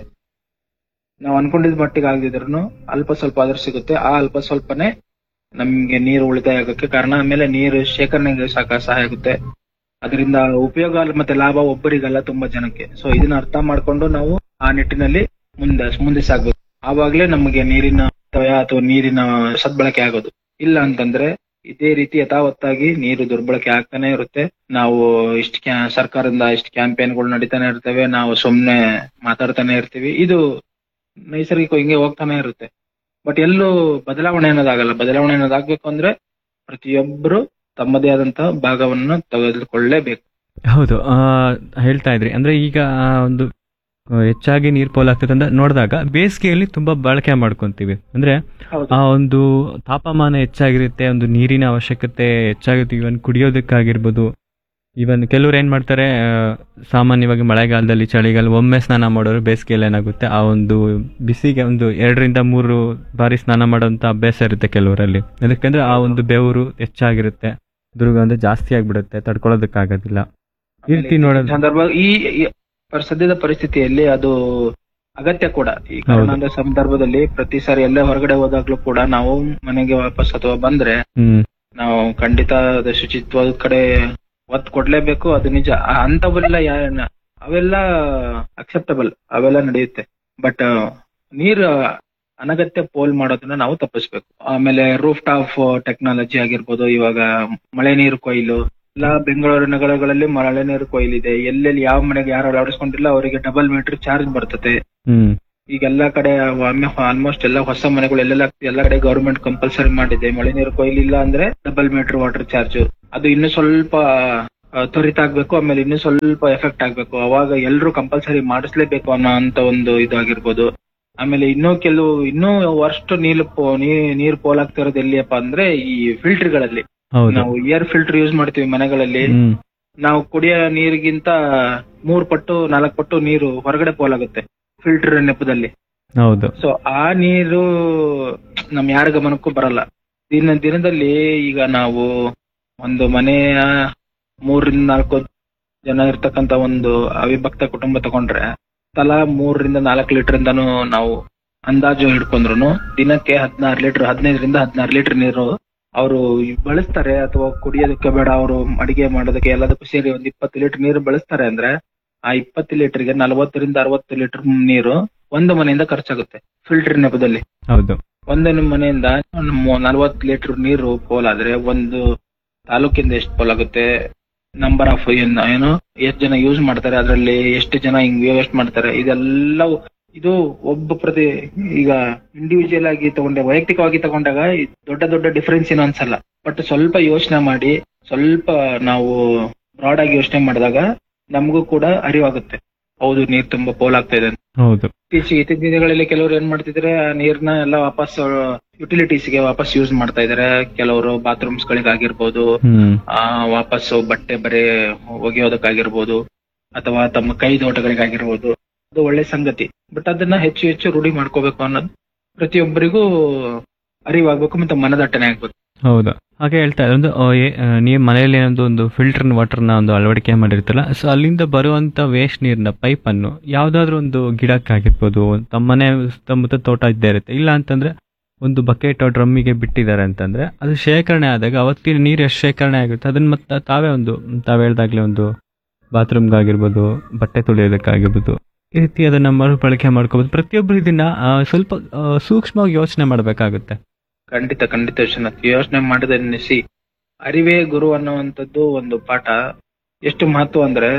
ನಾವು ಅನ್ಕೊಂಡಿದ್ ಮಟ್ಟಿಗೆ ಆಗದಿದ್ರು ಅಲ್ಪ ಸ್ವಲ್ಪ ಆದ್ರೂ ಸಿಗುತ್ತೆ. ಆ ಅಲ್ಪ ಸ್ವಲ್ಪನೇ ನಮ್ಗೆ ನೀರು ಉಳಿತಾಯ ಆಗೋಕ್ಕೆ ಕಾರಣ. ಆಮೇಲೆ ನೀರು ಶೇಖರಣೆಗೆ ಸಾಕ ಸಹಾಯ ಆಗುತ್ತೆ. ಅದರಿಂದ ಉಪಯೋಗ ಮತ್ತೆ ಲಾಭ ಒಬ್ಬರಿಗಲ್ಲ, ತುಂಬಾ ಜನಕ್ಕೆ. ಸೊ ಇದನ್ನ ಅರ್ಥ ಮಾಡ್ಕೊಂಡು ನಾವು ಆ ನಿಟ್ಟಿನಲ್ಲಿ ಮುಂದೆ ಮುಂದೆ ಸಾಗ್ಬೇಕು. ಆವಾಗ್ಲೇ ನಮಗೆ ನೀರಿನ ವ್ಯಯ ಅಥವಾ ನೀರಿನ ಸದ್ಬಳಕೆ ಆಗೋದು. ಇಲ್ಲ ಅಂತಂದ್ರೆ ಇದೇ ರೀತಿ ಯಥಾವತ್ತಾಗಿ ನೀರು ದುರ್ಬಳಕೆ ಆಗ್ತಾನೆ ಇರುತ್ತೆ. ನಾವು ಇಷ್ಟ ಸರ್ಕಾರದಿಂದ ಇಷ್ಟು ಕ್ಯಾಂಪೇನ್ಗಳು ನಡೀತಾನೆ ಇರ್ತವೆ, ನಾವು ಸುಮ್ನೆ ಮಾತಾಡ್ತಾನೆ ಇರ್ತೀವಿ. ಇದು ನೈಸರ್ಗಿಕ ಹಿಂಗೆ ಹೋಗ್ತಾನೆ ಇರುತ್ತೆ. ಬಟ್ ಎಲ್ಲೂ ಬದಲಾವಣೆ ಅನ್ನೋದಾಗಲ್ಲ. ಬದಲಾವಣೆ ಅನ್ನೋದಾಗ್ಬೇಕು ಅಂದ್ರೆ ಪ್ರತಿಯೊಬ್ಬರು ತಮ್ಮದೇ ಆದಂತಹ ಭಾಗವನ್ನು ತೆಗೆದುಕೊಳ್ಳಲೇಬೇಕು. ಹೌದು ಆ, ಹೇಳ್ತಾ ಇದ್ರಿ ಅಂದ್ರೆ ಈಗ ಆ ಒಂದು ಆ, ಹೆಚ್ಚಾಗಿ ನೀರ್ ಪೋಲ್ ಆಗ್ತದೆ ಅಂತ ನೋಡಿದಾಗ ಬೇಸಿಗೆಯಲ್ಲಿ ತುಂಬಾ ಬಳಕೆ ಮಾಡ್ಕೊಂತೀವಿ. ಅಂದ್ರೆ ಹೌದು. ಆ ಒಂದು ತಾಪಮಾನ ಹೆಚ್ಚಾಗಿರುತ್ತೆ, ಒಂದು ನೀರಿನ ಅವಶ್ಯಕತೆ ಹೆಚ್ಚಾಗುತ್ತೆ, ಇವನ್ ಕುಡಿಯೋದಕ್ಕಾಗಿರ್ಬೋದು, ಇವನ್ ಕೆಲವ್ರು ಏನ್ ಮಾಡ್ತಾರೆ, ಆ, ಸಾಮಾನ್ಯವಾಗಿ ಮಳೆಗಾಲದಲ್ಲಿ ಚಳಿಗಾಲ ಒಮ್ಮೆ ಸ್ನಾನ ಮಾಡೋರು, ಬೇಸಿಗೆಯಲ್ಲಿ ಏನಾಗುತ್ತೆ ಆ ಒಂದು ಬಿಸಿಗೆ ಒಂದು ಎರಡರಿಂದ ಮೂರು ಬಾರಿ ಸ್ನಾನ ಮಾಡೋಂಥ ಅಭ್ಯಾಸ ಇರುತ್ತೆ ಕೆಲವರಲ್ಲಿ. ಯಾಕಂದ್ರೆ ಆ ಒಂದು ಬೆವರು ಹೆಚ್ಚಾಗಿರುತ್ತೆ, ದುರ್ಗಂಧ ಜಾಸ್ತಿ ಆಗ್ಬಿಡುತ್ತೆ, ತಡ್ಕೊಳ್ಳೋದಕ್ಕಾಗೋದಿಲ್ಲ. ಈ ರೀತಿ ನೋಡೋದು ಸಂದರ್ಭ ಈ ಈ ಪರ್- ಸದ್ಯದ ಪರಿಸ್ಥಿತಿಯಲ್ಲಿ ಅದು ಅಗತ್ಯ ಕೂಡ. ಈ ಕರೋನಾದ ಸಂದರ್ಭದಲ್ಲಿ ಪ್ರತಿ ಸಾರಿ ಎಲ್ಲ ಹೊರಗಡೆ ಹೋದಾಗ್ಲೂ ಕೂಡ ನಾವು ಮನೆಗೆ ವಾಪಸ್ ಅಥವಾ ಬಂದ್ರೆ ಹ್ಮ್ ನಾವು ಖಂಡಿತ ಅದು ಶುಚಿತ್ವದ ಕಡೆ ಒತ್ತು ಕೊಡ್ಲೇಬೇಕು. ಅದು ನಿಜ. ಆ ಅಂತವೆಲ್ಲ ಯಾ- ಅವೆಲ್ಲ ಅಕ್ಸೆಪ್ಟಬಲ್, ಅವೆಲ್ಲ ನಡೆಯುತ್ತೆ. ಬಟ್ ನೀರ್ ಅನಗತ್ಯ ಪೋಲ್ ಮಾಡೋದನ್ನ ನಾವು ತಪ್ಪಿಸ್ಬೇಕು. ಆಮೇಲೆ ರೂಫ್ ಟಾಪ್ ಟೆಕ್ನಾಲಜಿ ಆಗಿರ್ಬೋದು, ಇವಾಗ ಮಳೆ ನೀರು ಕೊಯ್ಲು ಎಲ್ಲ ಬೆಂಗಳೂರು ನಗರಗಳಲ್ಲಿ ಮಳೆ ನೀರು ಕೊಯ್ಲಿದೆ. ಎಲ್ಲೆಲ್ಲಿ ಯಾವ ಮನೆಗೆ ಯಾರು ಅಳವಡಿಸ್ಕೊಂಡಿಲ್ಲ ಅವರಿಗೆ ಡಬಲ್ ಮೀಟರ್ ಚಾರ್ಜ್ ಬರ್ತದೆ. ಹ್ಮ್ ಈಗ ಎಲ್ಲಾ ಕಡೆ ಆಲ್ಮೋಸ್ಟ್ ಎಲ್ಲ ಹೊಸ ಮನೆಗಳು ಎಲ್ಲೆಲ್ಲ ಎಲ್ಲ ಕಡೆ ಗವರ್ಮೆಂಟ್ ಕಂಪಲ್ಸರಿ ಮಾಡಿದೆ. ಮಳೆ ನೀರು ಕೊಯ್ಲಿಲ್ಲ ಅಂದ್ರೆ ಡಬಲ್ ಮೀಟರ್ ವಾಟರ್ ಚಾರ್ಜ್. ಅದು ಇನ್ನು ಸ್ವಲ್ಪ ಆ, ತ್ವರಿತ ಆಗ್ಬೇಕು, ಆಮೇಲೆ ಇನ್ನು ಸ್ವಲ್ಪ ಎಫೆಕ್ಟ್ ಆಗ್ಬೇಕು. ಅವಾಗ ಎಲ್ರು ಕಂಪಲ್ಸರಿ ಮಾಡಿಸ್ಲೇಬೇಕು ಅನ್ನೋ ಅಂತ ಒಂದು ಇದಾಗಿರ್ಬೋದು. ಆಮೇಲೆ ಇನ್ನೂ ಕೆಲವು ಇನ್ನೂ ವರ್ಸ್ಟ್ ನೀರು ಪೋ- ನೀ- ನೀರು ಪೋಲಾಗ್ತಾ ಇರೋದು ಎಲ್ಲಿಯಪ್ಪ ಅಂದ್ರೆ ಈ ಫಿಲ್ಟರ್ ಗಳಲ್ಲಿ. ಹೌದು. ನಾವು ಏರ್ ಫಿಲ್ಟರ್ ಯೂಸ್ ಮಾಡ್ತೀವಿ ಮನೆಗಳಲ್ಲಿ. ಹ್ಮ್ ನಾವು ಕುಡಿಯೋ ನೀರಿಗಿಂತ ಮೂರ್ ಪಟ್ಟು ನಾಲ್ಕು ಪಟ್ಟು ನೀರು ಹೊರಗಡೆ ಪೋಲಾಗುತ್ತೆ ಫಿಲ್ಟರ್ ನೆಪದಲ್ಲಿ. ಹೌದು. ಸೊ ಆ ನೀರು ನಮ್ ಯಾರ ಗಮನಕ್ಕೂ ಬರಲ್ಲ. ದಿನ ದಿನದಲ್ಲಿ ಈಗ ನಾವು ಒಂದು ಮನೆಯ ಮೂರರಿಂದ ನಾಲ್ಕು ಜನ ಇರ್ತಕ್ಕಂತ ಒಂದು ಅವಿಭಕ್ತ ಕುಟುಂಬ ತಗೊಂಡ್ರೆ ತಲಾ ಮೂರರಿಂದ ನಾಲ್ಕು ಲೀಟರ್ ಇಂದಾನು ನಾವು ಅಂದಾಜು ಹಿಡ್ಕೊಂಡ್ರು ದಿನಕ್ಕೆ ಹದಿನಾರು ಲೀಟರ್ ಹದಿನೈದರಿಂದ ಹದಿನಾರು ಲೀಟರ್ ನೀರು ಅವರು ಬಳಸ್ತಾರೆ. ಅಥವಾ ಕುಡಿಯೋದಕ್ಕೆ ಬೇಡ, ಅವರು ಅಡಿಗೆ ಮಾಡೋದಕ್ಕೆ ಎಲ್ಲದಕ್ಕೂ ಸೇರಿ ಒಂದು ಇಪ್ಪತ್ತು ಲೀಟರ್ ನೀರು ಬಳಸ್ತಾರೆ ಅಂದ್ರೆ ಆ ಇಪ್ಪತ್ತು ಲೀಟರ್ಗೆ ನಲವತ್ತರಿಂದ ಅರವತ್ತು ಲೀಟರ್ ನೀರು ಒಂದು ಮನೆಯಿಂದ ಖರ್ಚಾಗುತ್ತೆ ಫಿಲ್ಟರ್ ನೆಪದಲ್ಲಿ. ಹೌದು. ಒಂದು ಮನೆಯಿಂದ ನಲವತ್ತು ಲೀಟರ್ ನೀರು ಪೋಲಾದ್ರೆ ಒಂದು ತಾಲೂಕಿಂದ ಎಷ್ಟು ಪೋಲಾಗುತ್ತೆ, ನಂಬರ್ ಆಫ್ ಏನು ಎಷ್ಟು ಜನ ಯೂಸ್ ಮಾಡ್ತಾರೆ, ಅದರಲ್ಲಿ ಎಷ್ಟು ಜನ ಹಿಂಗ್ ವೇಸ್ಟ್ ಮಾಡ್ತಾರೆ, ಇದೆಲ್ಲ ಇದು ಒಬ್ಬ ಪ್ರತಿ ಈಗ ಇಂಡಿವಿಜುವಲ್ ಆಗಿ ತಗೊಂಡೆ ವೈಯಕ್ತಿಕವಾಗಿ ತಗೊಂಡಾಗ ದೊಡ್ಡ ದೊಡ್ಡ ಡಿಫರೆನ್ಸ್ ಏನು ಅನ್ಸಲ್ಲ. ಬಟ್ ಸ್ವಲ್ಪ ಯೋಚನೆ ಮಾಡಿ ಸ್ವಲ್ಪ ನಾವು ಬ್ರಾಡ್ ಆಗಿ ಯೋಚನೆ ಮಾಡಿದಾಗ ನಮಗೂ ಕೂಡ ಅರಿವಾಗುತ್ತೆ, ಹೌದು ನೀರ್ ತುಂಬಾ ಪೋಲಾಗ್ತಾ ಇದೆ ಅಂತ. ಹೌದು. ಇತ್ತೀಚೆಗೆ ಇತ್ತೀಚಿನ ದಿನಗಳಲ್ಲಿ ಕೆಲವರು ಏನ್ ಮಾಡ್ತಿದ್ರೆ ಆ ನೀರ್ನ ಎಲ್ಲ ವಾಪಸ್ ಯುಟಿಲಿಟೀಸ್ ಗೆ ವಾಪಸ್ ಯೂಸ್ ಮಾಡ್ತಾ ಇದಾರೆ. ಕೆಲವರು ಬಾತ್ರೂಮ್ಸ್ ಗಳಿಗಾಗಿರ್ಬೋದು, ಹ್ಮ್ ಆ ವಾಪಸ್ ಬಟ್ಟೆ ಬರೆ ಒಗೆಯೋದಕ್ಕಾಗಿರ್ಬೋದು, ಅಥವಾ ತಮ್ಮ ಕೈ ತೋಟಗಳಿಗಾಗಿರ್ಬೋದು. ಅದು ಒಳ್ಳೆ ಸಂಗತಿ. ಬಟ್ ಅದನ್ನ ಹೆಚ್ಚು ಹೆಚ್ಚು ರೂಢಿ ಮಾಡ್ಕೋಬೇಕು ಅನ್ನೋದು ಪ್ರತಿಯೊಬ್ಬರಿಗೂ ಅರಿವಾಗ್ಬೇಕು ಮತ್ತೆ ಮನದಟ್ಟನೆ ಆಗ್ಬೇಕು. ಹೌದು. ಹಾಗೆ ಹೇಳ್ತಾ ಇದ್ದಾರೆ, ಒಂದು ಆ, ಏ- ಆ, ನೀವು ಮನೆಯಲ್ಲಿ ಏನೊಂದು ಒಂದು ಫಿಲ್ಟರ್ ವಾಟರ್ನ ಒಂದು ಅಳವಡಿಕೆ ಮಾಡಿರ್ತೀರಲ್ಲ, ಸೊ ಅಲ್ಲಿಂದ ಬರುವಂತ ವೇಸ್ಟ್ ನೀರಿನ ಪೈಪ್ ಅನ್ನು ಯಾವ್ದಾದ್ರು ಒಂದು ಗಿಡಕ್ಕಾಗಿರ್ಬೋದು, ತಮ್ಮ ಮನೆ ಸುತ್ತಮುತ್ತ ತೋಟ ಇದ್ದೇ ಇರುತ್ತೆ, ಇಲ್ಲ ಅಂತಂದ್ರೆ ಒಂದು ಬಕೆಟ್ ಡ್ರಮ್ಮಿಗೆ ಬಿಟ್ಟಿದ್ದಾರೆ ಅಂತಂದ್ರೆ ಅದು ಶೇಖರಣೆ ಆದಾಗ ಅವತ್ತಿನ ನೀರು ಎಷ್ಟು ಶೇಖರಣೆ ಆಗುತ್ತೆ ಅದನ್ನ ಮತ್ತೆ ತಾವೇ ಒಂದು ತಾವು ಹೇಳ್ದಾಗ್ಲೇ ಒಂದು ಬಾತ್ರೂಮ್ಗಾಗಿರ್ಬೋದು, ಬಟ್ಟೆ ತೊಳೆಯೋದಕ್ಕಾಗಿರ್ಬೋದು, ಈ ರೀತಿ ಅದನ್ನ ಮರುಬಳಕೆ ಮಾಡ್ಕೋಬಹುದು. ಪ್ರತಿಯೊಬ್ಬರು ಇದನ್ನ ಆ, ಸ್ವಲ್ಪ ಆ, ಸೂಕ್ಷ್ಮವಾಗಿ ಯೋಚನೆ ಮಾಡಬೇಕಾಗುತ್ತೆ. ಖಂಡಿತ ಖಂಡಿತ ವಿಶ್ವನಾಥ್, ಯೋಚನೆ ಮಾಡಿದ ನಿಸಿ ಅರಿವೇ ಗುರು ಅನ್ನುವಂಥದ್ದು ಒಂದು ಪಾಠ ಎಷ್ಟು ಮಹತ್ವ ಅಂದ್ರೆ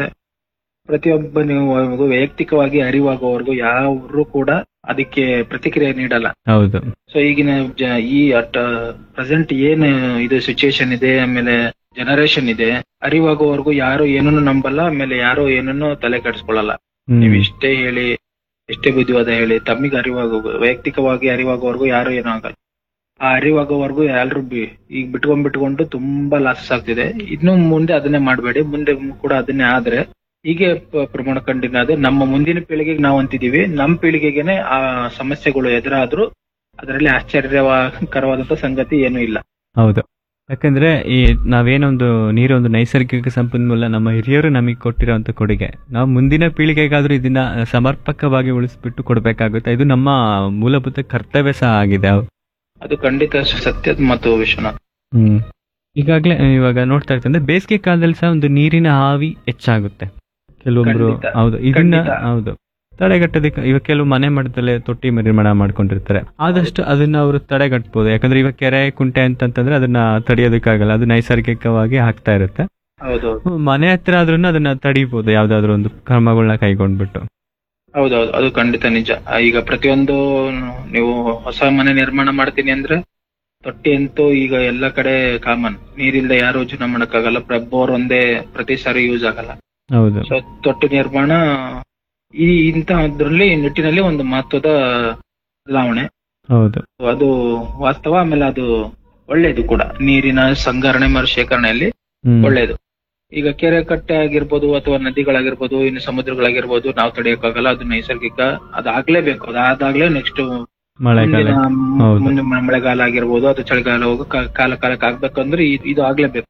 ಪ್ರತಿಯೊಬ್ಬನಿಗೂ ವೈಯಕ್ತಿಕವಾಗಿ ಅರಿವಾಗುವವರೆಗೂ ಯಾರು ಕೂಡ ಅದಕ್ಕೆ ಪ್ರತಿಕ್ರಿಯೆ ನೀಡಲ್ಲ. ಹೌದು. ಸೊ ಈಗಿನ ಜ- ಈ ಅಟ್ ಪ್ರೆಸೆಂಟ್ ಏನ್ ಇದು ಸಿಚುಯೇಷನ್ ಇದೆ, ಆಮೇಲೆ ಜನರೇಷನ್ ಇದೆ, ಅರಿವಾಗುವವರೆಗೂ ಯಾರು ಏನನ್ನು ನಂಬಲ್ಲ, ಆಮೇಲೆ ಯಾರು ಏನನ್ನು ತಲೆ ಕೆಡಿಸ್ಕೊಳ್ಳಲ್ಲ. ಹ್ಮ್. ನೀವು ಎಷ್ಟೇ ಹೇಳಿ ಎಷ್ಟೇ ಬುದ್ಧಿವಾದ ಹೇಳಿ ತಮ್ಮಿಗೆ ಅರಿವಾಗುವ ವೈಯಕ್ತಿಕವಾಗಿ ಅರಿವಾಗುವವರೆಗೂ ಯಾರು ಏನೂ ಆಗಲ್ಲ. ಆ ಅರಿವಾಗುವವರೆಗೂ ಯಾರು ಬಿ- ಈಗ ಬಿಟ್ಕೊಂಡ್ ಬಿಟ್ಕೊಂಡು ತುಂಬಾ ಲಾಸಸ್ ಆಗ್ತಿದೆ. ಇನ್ನು ಮುಂದೆ ಅದನ್ನೇ ಮಾಡಬೇಡಿ, ಮುಂದೆ ಕೂಡ ಅದನ್ನೇ ಆದ್ರೆ ಹೀಗೆ ಪ- ಪ್ರಮಾಣ ಕಂಡಿನ ಆದ್ರೆ ನಮ್ಮ ಮುಂದಿನ ಪೀಳಿಗೆಗೆ ನಾವು ಅಂತಿದೀವಿ, ನಮ್ಮ ಪೀಳಿಗೆಗೆನೆ ಆ ಸಮಸ್ಯೆಗಳು ಎದುರಾದ್ರೂ ಅದರಲ್ಲಿ ಆಶ್ಚರ್ಯಕರವಾದಂತ ಸಂಗತಿ ಏನೂ ಇಲ್ಲ. ಹೌದು. ಯಾಕಂದ್ರೆ ಈ ನಾವೇನೊಂದು ನೀರೊಂದು ನೈಸರ್ಗಿಕ ಸಂಪನ್ಮೂಲ, ನಮ್ಮ ಹಿರಿಯರು ನಮಗೆ ಕೊಟ್ಟಿರೋಂಥ ಕೊಡುಗೆ, ನಾವು ಮುಂದಿನ ಪೀಳಿಗೆಗಾದ್ರೂ ಇದನ್ನ ಸಮರ್ಪಕವಾಗಿ ಉಳಿಸ್ಬಿಟ್ಟು ಕೊಡ್ಬೇಕಾಗುತ್ತೆ. ಇದು ನಮ್ಮ ಮೂಲಭೂತ ಕರ್ತವ್ಯ ಸಹ ಆಗಿದೆ. ಅದು ಖಂಡಿತ ಸತ್ಯದ ಮತ್ತು ವಿಶ್ವನಾಥ್. ಹ್ಮ್ ಈಗಾಗಲೇ ಇವಾಗ ನೋಡ್ತಾ ಇರ್ತಂದ್ರೆ ಬೇಸಿಗೆ ಕಾಲದಲ್ಲಿ ಸಹ ಒಂದು ನೀರಿನ ಹಾವಿ ಹೆಚ್ಚಾಗುತ್ತೆ ಕೆಲವೊಬ್ರು. ಖಂಡಿತ. ಹೌದು. ಇದನ್ನ ಖಂಡಿತ. ಹೌದು ತಡೆಗಟ್ಟೋದಕ್ಕೆ ಇವಾಗ ಕೆಲವು ಮನೆ ಮಟ್ಟದಲ್ಲೇ ತೊಟ್ಟಿ ನಿರ್ಮಾಣ ಮಾಡ್ಕೊಂಡಿರ್ತಾರೆ. ಆದಷ್ಟು ಅದನ್ನ ಅವರು ತಡೆಗಟ್ಬೋದು. ಯಾಕಂದ್ರೆ ಇವಾಗ ಕೆರೆ ಕುಂಟೆ ಅಂತಂತಂದ್ರೆ ಅದನ್ನ ತಡೆಯೋದಕ್ಕಾಗಲ್ಲ, ಅದು ನೈಸರ್ಗಿಕವಾಗಿ ಆಗ್ತಾ ಇರುತ್ತೆ. ಹೌದೌದು ಹ್ಮ್, ಮನೆ ಹತ್ರ ಆದ್ರೂ ಅದನ್ನ ತಡಿಬಹುದು, ಯಾವ್ದಾದ್ರು ಒಂದು ಕ್ರಮಗಳನ್ನ ಕೈಗೊಂಡ್ಬಿಟ್ಟು. ಹೌದೌದು ಅದು ಖಂಡಿತ ನಿಜ. ಈಗ ಪ್ರತಿಯೊಂದು ನೀವು ಹೊಸ ಮನೆ ನಿರ್ಮಾಣ ಮಾಡ್ತೀನಿ ಅಂದ್ರೆ ತೊಟ್ಟಿ ಅಂತೂ ಈಗ ಎಲ್ಲ ಕಡೆ ಕಾಮನ್. ನೀರಿಲ್ದ ಯಾರು ಜೀವನ ಮಾಡಕ್ಕಾಗಲ್ಲ. ಬೋರ್ ಒಂದೇ ಪ್ರತಿ ಸಾರಿ ಯೂಸ್ ಆಗಲ್ಲ. ಹೌದು. ಸೊ ತೊಟ್ಟಿ ನಿರ್ಮಾಣ ಈ ಇಂತಹದ್ರಲ್ಲಿ ನಿಟ್ಟಿನಲ್ಲಿ ಒಂದು ಮಹತ್ವದ ಬದಲಾವಣೆ. ಹೌದು. ಅದು ವಾಸ್ತವ. ಆಮೇಲೆ ಅದು ಒಳ್ಳೇದು ಕೂಡ, ನೀರಿನ ಸಂಗ್ರಹಣೆ ಮರು ಶೇಖರಣೆಯಲ್ಲಿ ಹ್ಮ್. ಒಳ್ಳೇದು. ಈಗ ಕೆರೆ ಕಟ್ಟೆ ಆಗಿರ್ಬೋದು ಅಥವಾ ನದಿಗಳಾಗಿರ್ಬೋದು ಇನ್ನು ಸಮುದ್ರಗಳಾಗಿರ್ಬೋದು ನಾವು ತಡೆಯಕ್ಕಾಗಲ್ಲ, ಅದು ನೈಸರ್ಗಿಕ, ಅದಾಗ್ಲೇಬೇಕು. ಅದಾದಾಗ್ಲೇ ನೆಕ್ಸ್ಟ್ ಮಳೆಗಾಲ. ಹೌದು. ಮುಂದೆ ಮಳೆಗಾಲ ಆಗಿರ್ಬೋದು ಅದು ಚಳಿಗಾಲ ಹೋಗೋ ಕಾಲ ಕಾಲಕ್ಕೆ ಆಗ್ಬೇಕಂದ್ರೆ ಇ- ಇದು ಆಗ್ಲೇಬೇಕು.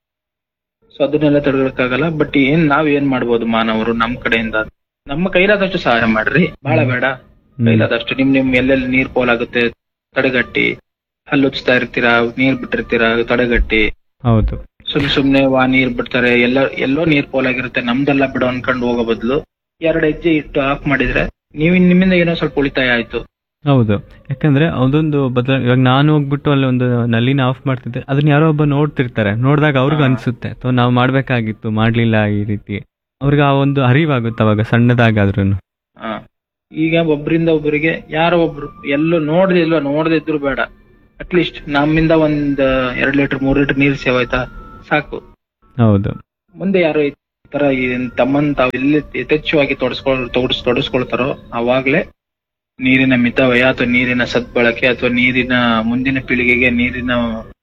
ಸೊ ಅದನ್ನೆಲ್ಲ ತಡೆಯಕ್ಕಾಗಲ್ಲ. ಬಟ್ ಏನ್ ನಾವ್ ಏನ್ ಮಾಡ್ಬೋದು ಮಾನವರು ನಮ್ ಕಡೆಯಿಂದ, ನಮ್ಮ ಕೈಲಾದಷ್ಟು ಸಹಾಯ ಮಾಡ್ರಿ, ಬಹಳ ಬೇಡ, ಕೈಲಾದಷ್ಟು ನಿಮ್ ನಿಮ್ ಎಲ್ಲೆಲ್ಲಿ ನೀರ್ ಪೋಲಾಗುತ್ತೆ ತಡೆಗಟ್ಟಿ, ಹಲ್ಲುಚ್ತಾ ಇರ್ತೀರಾ, ನೀರ್ ಬಿಟ್ಟಿರ್ತೀರಾ ತಡೆಗಟ್ಟಿ. ಹೌದು. ಸುಮ್ ಸುಮ್ನೆ ವಾ ನೀರ್ ಬಿಡ್ತಾರೆ, ಎಲ್ಲ ಎಲ್ಲೋ ನೀರ್ ಪೋಲಾಗಿರುತ್ತೆ, ನಮ್ದೆಲ್ಲ ಬಿಡು ಅನ್ಕೊಂಡು ಹೋಗೋ ಬದಲು ಎರಡ್ ಹೆಜ್ಜೆ ಇಟ್ಟು ಆಫ್ ಮಾಡಿದ್ರೆ ನೀವು ನಿಮ್ಮಿಂದ ಏನೋ ಸ್ವಲ್ಪ ಉಳಿತಾಯ ಆಯ್ತು. ಹೌದು, ಯಾಕಂದ್ರೆ ಅದೊಂದು ಬದಲ ಇವಾಗ ನಾನು ಹೋಗ್ಬಿಟ್ಟು ಅಲ್ಲಿ ಒಂದು ನಲ್ಲಿನ ಆಫ್ ಮಾಡ್ತಿದ್ದೆ, ಅದನ್ನ ಯಾರೋ ಒಬ್ಬ ನೋಡ್ತಿರ್ತಾರೆ, ನೋಡಿದಾಗ ಅವ್ರಿಗೂ ಅನ್ಸುತ್ತೆ ಅಥವಾ ನಾವು ಮಾಡ್ಬೇಕಾಗಿತ್ತು, ಮಾಡ್ಲಿಲ್ಲ ಈ ರೀತಿ, ಅವ್ರಿಗೆ ಆ ಒಂದು ಅರಿವಾಗುತ್ತೆ ಅವಾಗ ಸಣ್ಣದಾಗಾದ್ರೂ. ಹ ಈಗ ಒಬ್ರಿಂದ ಒಬ್ಬರಿಗೆ ಯಾರೋ ಒಬ್ರು ಎಲ್ಲೋ ನೋಡ್ದಿಲ್ವ, ನೋಡ್ದಿದ್ರು ಬೇಡ, ಅಟ್ಲೀಸ್ಟ್ ನಮ್ಮಿಂದ ಒಂದ್ ಎರಡ್ ಲೀಟರ್ ಮೂರ್ ಲೀಟರ್ ನೀರ್ ಸೇವ್ ಆಯ್ತಾ ಸಾಕು. ಹೌದು. ಮುಂದೆ ಯಾರೋ ಈ ತರ ಈ ತಮ್ಮನ್ ತಾವ್ ಎಲ್ಲಿ ಯಥೇಚ್ಛವಾಗಿ ತೊಡಸ್ಕೊಳ್ ತೊಡಸ್ ತೊಡಸ್ಕೊಳ್ತಾರೋ ಅವಾಗ್ಲೇ ನೀರಿನ ಮಿತವ್ಯಯ ಅಥವಾ ನೀರಿನ ಸದ್ಬಳಕೆ ಅಥವಾ ನೀರಿನ ಮುಂದಿನ ಪೀಳಿಗೆಗೆ ನೀರಿನ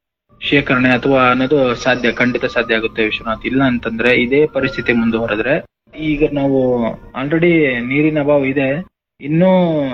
ಶೇಖರಣೆ ಅಥವಾ ಅನ್ನೋದು ಸಾಧ್ಯ, ಖಂಡಿತ ಸಾಧ್ಯ ಆಗುತ್ತೆ ವಿಶ್ವನಾಥ್. ಇಲ್ಲ ಅಂತಂದ್ರೆ ಇದೇ ಪರಿಸ್ಥಿತಿ ಮುಂದುವರೆದ್ರೆ, ಈಗ ನಾವು ಆಲ್ರೆಡಿ ನೀರಿನ ಅಭಾವ ಇದೆ, ಇನ್ನೂ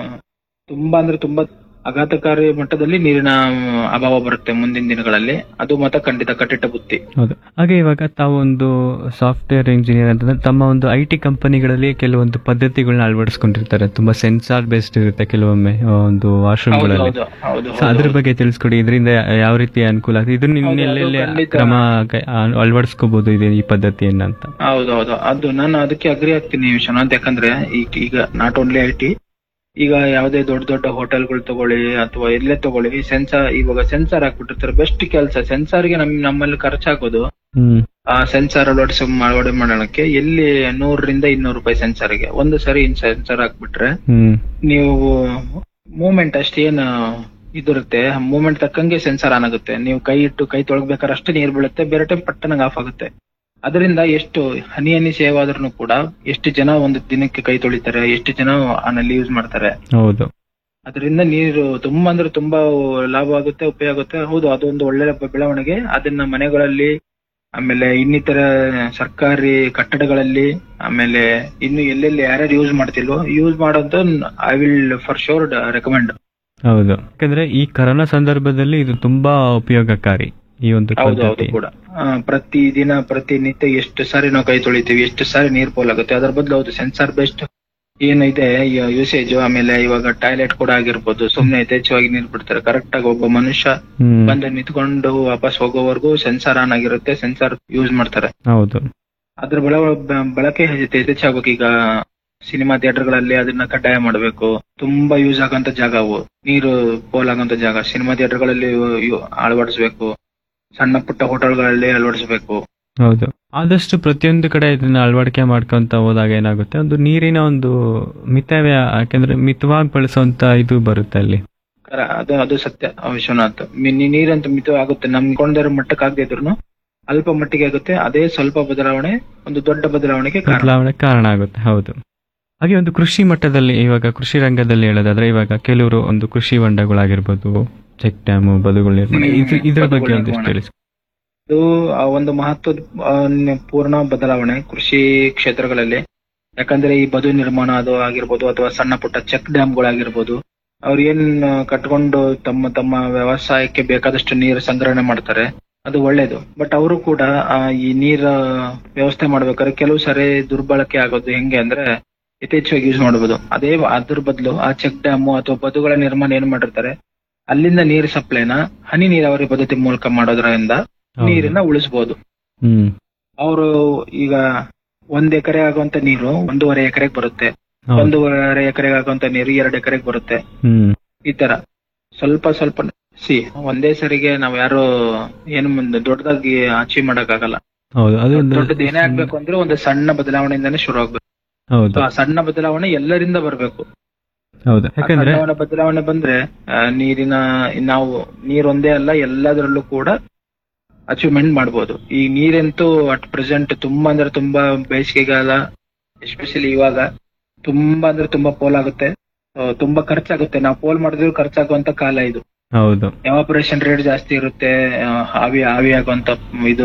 ತುಂಬಾ ಅಂದ್ರೆ ತುಂಬಾ ಆಘಾತಕಾರಿ ಮಟ್ಟದಲ್ಲಿ ನೀರಿನ ಅಭಾವ ಬರುತ್ತೆ ಮುಂದಿನ ದಿನಗಳಲ್ಲಿ. ಅದು ಮಾತ್ರ ಖಂಡಿತ ಕಟ್ಟಿಟ್ಟ ಬುತ್ತಿ. ಹೌದು. ಹಾಗೆ ಇವಾಗ ತಾವು ಒಂದು ಸಾಫ್ಟ್ವೇರ್ ಇಂಜಿನಿಯರ್ ಅಂತಂದ್ರೆ ತಮ್ಮ ಒಂದು ಐ ಟಿ ಕಂಪನಿಗಳಲ್ಲಿ ಕೆಲವೊಂದು ಪದ್ಧತಿಗಳನ್ನ ಅಳವಡಿಸ್ಕೊಂಡಿರ್ತಾರೆ, ತುಂಬಾ ಸೆನ್ಸಾರ್ ಬೇಸ್ಡ್ ಇರುತ್ತೆ ಕೆಲವೊಮ್ಮೆ ಒಂದು ವಾಶ್ರೂಮ್ಗಳಲ್ಲಿ. ಹೌದು ಹೌದು ಸೊ ಅದ್ರ ಬಗ್ಗೆ ತಿಳಿಸ್ಕೊಡಿ, ಇದರಿಂದ ಯಾವ ರೀತಿ ಅನುಕೂಲ ಆಗುತ್ತೆ, ಇದನ್ನ ಹೌದು, ಅದು ಎಲ್ಲೆಲ್ಲಿ ಖಂಡಿತ. ಕ್ರಮ ಕೈ- ಆ- ಅಳವಡಿಸ್ಕೋಬಹುದು ಇದೆ ಈ ಪದ್ಧತಿಯನ್ನ ಅಂತ. ಹೌದೌದು, ಅದು ನಾನು ಅದಕ್ಕೆ ಅಗ್ರಿ ಆಗ್ತೀನಿ ವಿಶ್ವನಾಥ್. ಯಾಕಂದ್ರೆ ಈಗ ಈಗ ನಾಟ್ ಓನ್ಲಿ ಐ ಟಿ, ಈಗ ಯಾವುದೇ ದೊಡ್ಡ ದೊಡ್ಡ ಹೋಟೆಲ್ಗಳು ತಗೊಳ್ಳಿ ಅಥವಾ ಎಲ್ಲೇ ತಗೊಳ್ಳಿ, ಸೆನ್ಸಾರ್ ಇವಾಗ ಸೆನ್ಸಾರ್ ಹಾಕ್ಬಿಟ್ಟಿರ್ತಾರೆ. ಬೆಸ್ಟ್ ಕೆಲಸ ಸೆನ್ಸಾರ್ಗೆ ನಮ್ ನಮ್ಮಲ್ಲಿ ಖರ್ಚಾಗೋದು ಹ್ಮ್ ಆ ಸೆನ್ಸಾರ್ ಅಳವಡಿಸ ಅಳವಡೆ ಮಾಡೋಣಕ್ಕೆ ಎಲ್ಲಿ ನೂರರಿಂದ ಇನ್ನೂರು ರೂಪಾಯಿ ಸೆನ್ಸಾರ್ಗೆ. ಒಂದು ಸರಿ ಇನ್ ಸೆನ್ಸಾರ್ ಹಾಕ್ಬಿಟ್ರೆ ಹ್ಮ್ ನೀವು ಮೂವ್ಮೆಂಟ್ ಅಷ್ಟೇನು ಇದಿರುತ್ತೆ, ಮೂವ್ಮೆಂಟ್ ತಕ್ಕಂಗೆ ಸೆನ್ಸಾರ್ ಆನ್ ಆಗುತ್ತೆ. ನೀವು ಕೈ ಇಟ್ಟು ಕೈ ತೊಳಗ್ಬೇಕಾದ್ರೆ ಅಷ್ಟೇ ನೀರ್ ಬೀಳುತ್ತೆ, ಬೇರೆ ಟೈಮ್ ಪಟ್ಟಣಂಗ್ ಆಫ್ ಆಗುತ್ತೆ. ಅದರಿಂದ ಎಷ್ಟು ಹನಿ ಹನಿ ಸೇವ್ ಆದ್ರೂ ಕೂಡ ಎಷ್ಟು ಜನ ಒಂದು ದಿನಕ್ಕೆ ಕೈ ತೊಳಿತಾರೆ, ಎಷ್ಟು ಜನ ಆನಲ್ಲಿ ಯೂಸ್ ಮಾಡ್ತಾರೆ. ಹೌದು. ಅದರಿಂದ ನೀರು ತುಂಬಾ ಅಂದ್ರೆ ತುಂಬಾ ಲಾಭ ಆಗುತ್ತೆ, ಉಪಯೋಗ ಆಗುತ್ತೆ. ಹೌದು, ಅದೊಂದು ಒಳ್ಳೆ ಬೆಳವಣಿಗೆ. ಅದನ್ನ ಮನೆಗಳಲ್ಲಿ, ಆಮೇಲೆ ಇನ್ನಿತರ ಸರ್ಕಾರಿ ಕಟ್ಟಡಗಳಲ್ಲಿ, ಆಮೇಲೆ ಇನ್ನು ಎಲ್ಲೆಲ್ಲಿ ಯಾರ್ಯಾರು ಯೂಸ್ ಮಾಡ್ತಿಲ್ವೋ ಯೂಸ್ ಮಾಡೋದು I will for sure recommend. ಹೌದು, ಯಾಕಂದ್ರೆ ಈ ಕರೋನಾ ಸಂದರ್ಭದಲ್ಲಿ ಇದು ತುಂಬಾ ಉಪಯೋಗಕಾರಿ ಈ ಒಂದು ಹೌದು ಹೌದು ಪದ್ಧತಿ. ಕೂಡ ಪ್ರತಿ ದಿನ ಪ್ರತಿನಿತ್ಯ ಎಷ್ಟು ಸಾರಿ ನಾವು ಕೈ ತೊಳಿತೀವಿ, ಎಷ್ಟು ಸಾರಿ ನೀರ್ ಪೋಲಾಗುತ್ತೆ. ಅದರ ಬದಲು ಹೌದು ಸೆನ್ಸಾರ್ ಬೆಸ್ಟ್ ಏನಿದೆ ಯೂಸೇಜ್. ಆಮೇಲೆ ಇವಾಗ ಟಾಯ್ಲೆಟ್ ಕೂಡ ಆಗಿರ್ಬೋದು, ಸುಮ್ನೆ ಯಥೇಚ್ಛವಾಗಿ ನೀರ್ ಬಿಡ್ತಾರೆ. ಕರೆಕ್ಟ್ ಆಗಿ ಒಬ್ಬ ಮನುಷ್ಯ ಹ್ಮ್ ಬಂದು ನಿಂತ್ಕೊಂಡು ವಾಪಸ್ ಹೋಗೋವರೆಗೂ ಸೆನ್ಸಾರ್ ಆನ್ ಆಗಿರುತ್ತೆ, ಸೆನ್ಸಾರ್ ಯೂಸ್ ಮಾಡ್ತಾರೆ. ಹೌದು. ಅದ್ರ ಬಳ ಬಳಕೆ ಹೆಚ್ಚಾಗಬೇಕು. ಈಗ ಸಿನಿಮಾ ಥಿಯೇಟರ್ ಗಳಲ್ಲಿ ಅದನ್ನ ಕಡ್ಡಾಯ ಮಾಡಬೇಕು. ತುಂಬಾ ಯೂಸ್ ಆಗಂತ ಜಾಗ ಅವು, ನೀರು ಪೋಲ್ ಆಗಂತ ಜಾಗ ಸಿನಿಮಾ ಥಿಯೇಟರ್ ಗಳಲ್ಲಿ ಅಳವಡಿಸಬೇಕು, ಸಣ್ಣ ಪುಟ್ಟ ಹೋಟೆಲ್ಗಳಲ್ಲಿ ಅಳವಡಿಸಬೇಕು. ಹೌದು, ಆದಷ್ಟು ಪ್ರತಿಯೊಂದು ಕಡೆ ಇದನ್ನ ಅಳವಡಿಕೆ ಮಾಡ್ಕೊಂತ ಹೋದಾಗ ಏನಾಗುತ್ತೆ, ಒಂದು ನೀರಿನ ಒಂದು ಮಿತವ್ಯಯ, ಯಾಕಂದ್ರೆ ಮಿತವಾಗಿ ಬಳಸುವಂತ ಇದು ಬರುತ್ತೆ ಅಲ್ಲಿ. ಕರ- ಅದು ಅದು ಸತ್ಯ ವಿಶ್ವನಾಥ್. ಮಿ- ನೀ- ನೀರಂತ ಮಿತ ಆಗುತ್ತೆ, ನಮ್ ಕೊಂಡರ ಮಟ್ಟಕ್ಕೆ ಆಗದೆ ಇದ್ರು ಅಲ್ಪ ಮಟ್ಟಿಗೆ ಆಗುತ್ತೆ. ಅದೇ ಸ್ವಲ್ಪ ಬದಲಾವಣೆ ಒಂದು ದೊಡ್ಡ ಬದಲಾವಣೆಗೆ ಕಾರಣ. ಬದಲಾವಣೆ ಕಾರಣ ಆಗುತ್ತೆ. ಹೌದು. ಹಾಗೆ ಒಂದು ಕೃಷಿ ಮಟ್ಟದಲ್ಲಿ, ಇವಾಗ ಕೃಷಿ ರಂಗದಲ್ಲಿ ಹೇಳೋದಾದ್ರೆ, ಇವಾಗ ಕೆಲವರು ಒಂದು ಕೃಷಿ ಹೊಂಡಗಳಾಗಿರ್ಬೋದು, ಚೆಕ್ ಡ್ಯಾಮ್, ಬದುಗಳ ನಿರ್ಮಾಣ, ಇದು ಇದ್ರ ಬಗ್ಗೆ ಬದುಗಳ ಒಂದಿಷ್ಟು ನಿರ್ಮಾಣ. ತಿಳಿಸಿ. ಇದು ಆ ಒಂದು ಮಹತ್ವದ ಆ, ಪೂರ್ಣ ಬದಲಾವಣೆ ಕೃಷಿ ಕ್ಷೇತ್ರಗಳಲ್ಲಿ. ಯಾಕಂದ್ರೆ ಈ ಬದು ನಿರ್ಮಾಣ ಅದು ಆಗಿರ್ಬೋದು ಅಥವಾ ಸಣ್ಣ ಪುಟ್ಟ ಚೆಕ್ ಡ್ಯಾಮ್ಗಳಾಗಿರ್ಬೋದು, ಅವ್ರು ಏನ್ ಕಟ್ಕೊಂಡು ತಮ್ಮ ತಮ್ಮ ವ್ಯವಸಾಯಕ್ಕೆ ಬೇಕಾದಷ್ಟು ನೀರು ಸಂಗ್ರಹಣೆ ಮಾಡ್ತಾರೆ, ಅದು ಒಳ್ಳೇದು. ಬಟ್ ಅವರು ಕೂಡ ಆ, ಈ ನೀರ ವ್ಯವಸ್ಥೆ ಮಾಡ್ಬೇಕಾದ್ರೆ ಕೆಲವು ಸಾರಿ ದುರ್ಬಳಕೆ ಆಗೋದು ಹೆಂಗೆ ಅಂದ್ರೆ ಯಥೇಚ್ಛವಾಗಿ ಯೂಸ್ ಮಾಡಬಹುದು. ಅದೇ ಅದ್ರ ಬದಲು ಆ ಚೆಕ್ ಡ್ಯಾಮ್ ಅಥವಾ ಬದುಗಳ ನಿರ್ಮಾಣ ಏನ್ ಮಾಡಿರ್ತಾರೆ, ಅಲ್ಲಿಂದ ನೀರು ಸಪ್ಲೈನ ಹನಿ ನೀರಾವರಿ ಪದ್ಧತಿ ಮೂಲಕ ಮಾಡೋದ್ರಿಂದ ಹೌದು. ನೀರನ್ನ ಉಳಿಸಬಹುದು. ಹ್ಮ್ ಅವರು ಈಗ ಒಂದ್ ಎಕರೆ ಆಗುವಂತ ನೀರು ಒಂದೂವರೆ ಎಕರೆಗೆ ಬರುತ್ತೆ, ಹೌದು. ಒಂದೂವರೆ ಎಕರೆಗೆ ಆಗುವಂತ ನೀರು ಎರಡು ಎಕರೆಗೆ ಬರುತ್ತೆ. ಹ್ಮ್ ಈ ತರ ಸ್ವಲ್ಪ ಸ್ವಲ್ಪ ಸಿ ಒಂದೇ ಸರಿಗೆ ನಾವ್ ಯಾರು ಏನು ಮುಂದೆ ದೊಡ್ಡದಾಗಿ ಅಚೀವ್ ಮಾಡಕ್ ಆಗಲ್ಲ. ಹೌದು, ಅದು ಒಂದು ದೊಡ್ಡದು ಏನೇ ಆಗ್ಬೇಕು ಅಂದ್ರೆ ಒಂದು ಸಣ್ಣ ಬದಲಾವಣೆಯಿಂದಾನೇ ಶುರು ಆಗ್ಬೇಕು. ಹೌದು. So, ಆ ಸಣ್ಣ ಬದಲಾವಣೆ ಎಲ್ಲರಿಂದ ಬರ್ಬೇಕು. ಹೌದು, ಆ ಯಾಕಂದ್ರೆ ಸಣ್ಣ ಬದಲಾವಣೆ ಬಂದ್ರೆ ಆ, ನೀರಿನ ನಾವು ನೀರೊಂದೇ ಅಲ್ಲ ಎಲ್ಲದರಲ್ಲೂ ಕೂಡ ಅಚೀವ್ಮೆಂಟ್ ಮಾಡ್ಬೋದು. ಈ ನೀರಂತೂ ಅಟ್ ಪ್ರೆಸೆಂಟ್ ತುಂಬಾ ಅಂದ್ರೆ ತುಂಬಾ ಬೇಸಿಗೆಗಾಲ ಎಸ್ಪೆಷಲಿ ಇವಾಗ ತುಂಬಾ ಅಂದ್ರೆ ತುಂಬಾ ಪೋಲ್ ಆಗುತ್ತೆ, ಆ, ತುಂಬಾ ಖರ್ಚಾಗುತ್ತೆ. ನಾವು ಪೋಲ್ ಮಾಡಿದ್ರು ಖರ್ಚಾಗುವಂತ ಕಾಲ ಇದು. ಹೌದು. ಎವಾಪರೇಷನ್ ರೇಟ್ ಜಾಸ್ತಿ ಇರುತ್ತೆ, ಆ, ಆವಿ ಆವಿ ಆಗುವಂತ ಇದು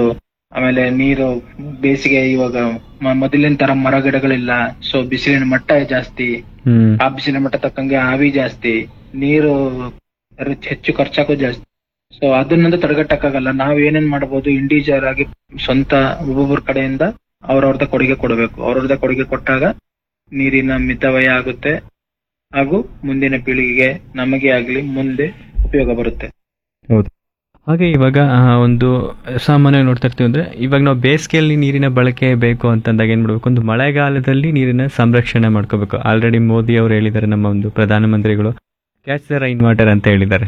ಆಮೇಲೆ ನೀರು ಬೇಸಿಗೆ ಇವಾಗ ಮ- ಮೊದಲಿನ ತರ ಮರ ಗಿಡಗಳಿಲ್ಲ, ಸೊ ಬಿಸಿಲಿನ ಮಟ್ಟ ಜಾಸ್ತಿ. ಹ್ಮ್ ಆ ಬಿಸಿಲಿನ ಮಟ್ಟ ತಕ್ಕಂಗೆ ಆವಿ ಜಾಸ್ತಿ, ನೀರು ರು- ಹೆಚ್ಚು ಖರ್ಚಾಗೂ ಜಾಸ್ತಿ. ಸೊ ಅದನ್ನಂದು ತಡೆಗಟ್ಟಕ್ಕಾಗಲ್ಲ. ನಾವ್ ಏನೇನ್ ಮಾಡಬಹುದು, ಇಂಡಿವಿಜುವಲ್ ಆಗಿ ಸ್ವಂತ ಒಬ್ಬೊಬ್ಬರ ಕಡೆಯಿಂದ ಅವ್ರವ್ರದ ಕೊಡುಗೆ ಕೊಡಬೇಕು. ಅವ್ರವ್ರದ ಕೊಡುಗೆ ಕೊಟ್ಟಾಗ ನೀರಿನ ಮಿತವ್ಯಯ ಆಗುತ್ತೆ ಹಾಗೂ ಮುಂದಿನ ಪೀಳಿಗೆಗೆ ನಮಗೆ ಆಗ್ಲಿ ಮುಂದೆ ಉಪಯೋಗ ಬರುತ್ತೆ. ಹೌದು. ಹಾಗೆ ಇವಾಗ ಆ, ಒಂದು ಸಾಮಾನ್ಯವಾಗಿ ನೋಡ್ತಾ ಇರ್ತೀವಿ ಅಂದ್ರೆ ಇವಾಗ ನಾವು ಬೇಸಿಗೆಯಲ್ಲಿ ನೀರಿನ ಬಳಕೆ ಬೇಕು ಅಂತಂದಾಗ ಏನ್ ಮಾಡ್ಬೇಕು, ಒಂದು ಮಳೆಗಾಲದಲ್ಲಿ ನೀರಿನ ಸಂರಕ್ಷಣೆ ಮಾಡ್ಕೋಬೇಕು. ಆಲ್ರೆಡಿ ಮೋದಿ ಅವರು ಹೇಳಿದ್ದಾರೆ, ನಮ್ಮ ಒಂದು ಪ್ರಧಾನಮಂತ್ರಿಗಳು ಕ್ಯಾಚ್ ದ ರೈನ್ ವಾಟರ್ ಅಂತ ಹೇಳಿದ್ದಾರೆ.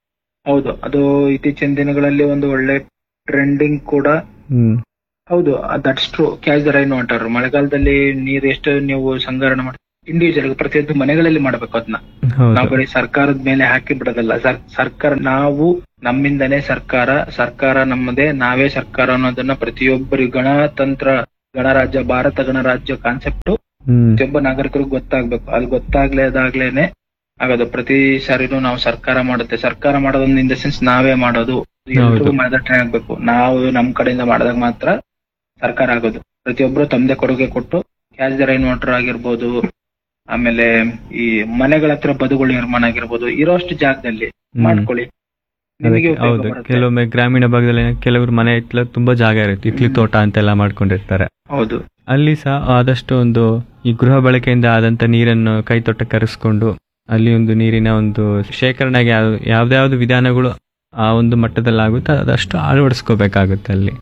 ಹೌದು, ಅದು ಇತ್ತೀಚಿನ ದಿನಗಳಲ್ಲಿ ಒಂದು ಒಳ್ಳೆ ಟ್ರೆಂಡಿಂಗ್ ಕೂಡ. ಹ್ಮ್ ಹೌದು, that's true. Catch the rain water, ಮಳೆಗಾಲದಲ್ಲಿ ನೀರು ಎಷ್ಟು ನೀವು ಸಂಗ್ರಹಣೆ ಮಾಡಿ ಇಂಡಿವಿಜುವಲ್ ಪ್ರತಿಯೊಂದು ಮನೆಗಳಲ್ಲಿ ಮಾಡ್ಬೇಕು. ಅದನ್ನ ನಾವು ಹೌದು ಬರೀ ಸರ್ಕಾರದ ಮೇಲೆ ಹಾಕಿ ಬಿಡೋದಲ್ಲ. ಸರ್- ಸರ್ಕಾರ ನಾವು ನಮ್ಮಿಂದನೇ ಸರ್ಕಾರ, ಸರ್ಕಾರ ನಮ್ಮದೇ, ನಾವೇ ಸರ್ಕಾರ ಅನ್ನೋದನ್ನ ಪ್ರತಿಯೊಬ್ಬರಿಗೆ ಗಣತಂತ್ರ ಗಣರಾಜ್ಯ ಭಾರತ ಗಣರಾಜ್ಯ ಕಾನ್ಸೆಪ್ಟ್ ಹ್ಮ್ ಪ್ರತಿಯೊಬ್ಬ ನಾಗರಿಕರಿಗೂ ಗೊತ್ತಾಗ್ಬೇಕು. ಅದು ಗೊತ್ತಾಗ್ಲೇದಾಗ್ಲೇನೆ ಆಗೋದು. ಪ್ರತಿ ಸಾರಿನೂ ನಾವು ಸರ್ಕಾರ ಮಾಡುತ್ತೆ, ಸರ್ಕಾರ ಮಾಡೋದನ್ನ ಇನ್ ದ ಸೆನ್ಸ್ ನಾವೇ ಮಾಡೋದು, ಎಲ್ರಿಗೂ ಮಾಡಿದಟ್ಟೆ ಆಗ್ಬೇಕು. ನಾವು ನಮ್ ಕಡೆಯಿಂದ ಮಾಡಿದಾಗ ಮಾತ್ರ ಸರ್ಕಾರ ಆಗೋದು. ಪ್ರತಿಯೊಬ್ರು ತಮ್ಮದೇ ಕೊಡುಗೆ ಕೊಟ್ಟು ಕ್ಯಾಚ್ ದ ರೈನ್ ವಾಟರ್ ಆಗಿರ್ಬೋದು, ಆಮೇಲೆ ಈ ಮನೆಗಳ ಹತ್ರ ಬದುಗಳು ನಿರ್ಮಾಣ ಆಗಿರ್ಬೋದು, ಇರೋಷ್ಟು ಜಾಗದಲ್ಲಿ ಮಾಡ್ಕೊಳ್ಳಿ, ನಿಮಗೆ ಅದಕ್ಕೆ- ಉಪಯೋಗ ಹೌದು, ಬರುತ್ತೆ. ಕೆಲವೊಮ್ಮೆ ಗ್ರಾಮೀಣ ಭಾಗದಲ್ಲಿ ಕೆಲವರು ಮನೆ ಹಿತ್ಲ ತುಂಬಾ ಜಾಗ ಇರುತ್ತೆ, ಇತ್ಲಿ ತೋಟ ಅಂತೆಲ್ಲ ಮಾಡ್ಕೊಂಡಿರ್ತಾರೆ. ಹೌದು, ಅಲ್ಲಿ ಸಹ ಆದಷ್ಟು ಒಂದು ಈ ಗೃಹ ಬಳಕೆಯಿಂದ ಆದಂತ ನೀರನ್ನು ಕೈ ತೊಟ್ಟ ಕರೆಸ್ಕೊಂಡು ಅಲ್ಲಿ ಒಂದು ನೀರಿನ ಒಂದು ಶೇಖರಣೆಗೆ ಯಾವ- ಯಾವ್ದಾವ್ದು ವಿಧಾನಗಳು ಆ ಒಂದು ಮಟ್ಟದಲ್ಲಿ ಆಗುತ್ತೆ ಅದಷ್ಟು ಅಳವಡಿಸ್ಕೋಬೇಕಾಗುತ್ತೆ ಅಲ್ಲಿ.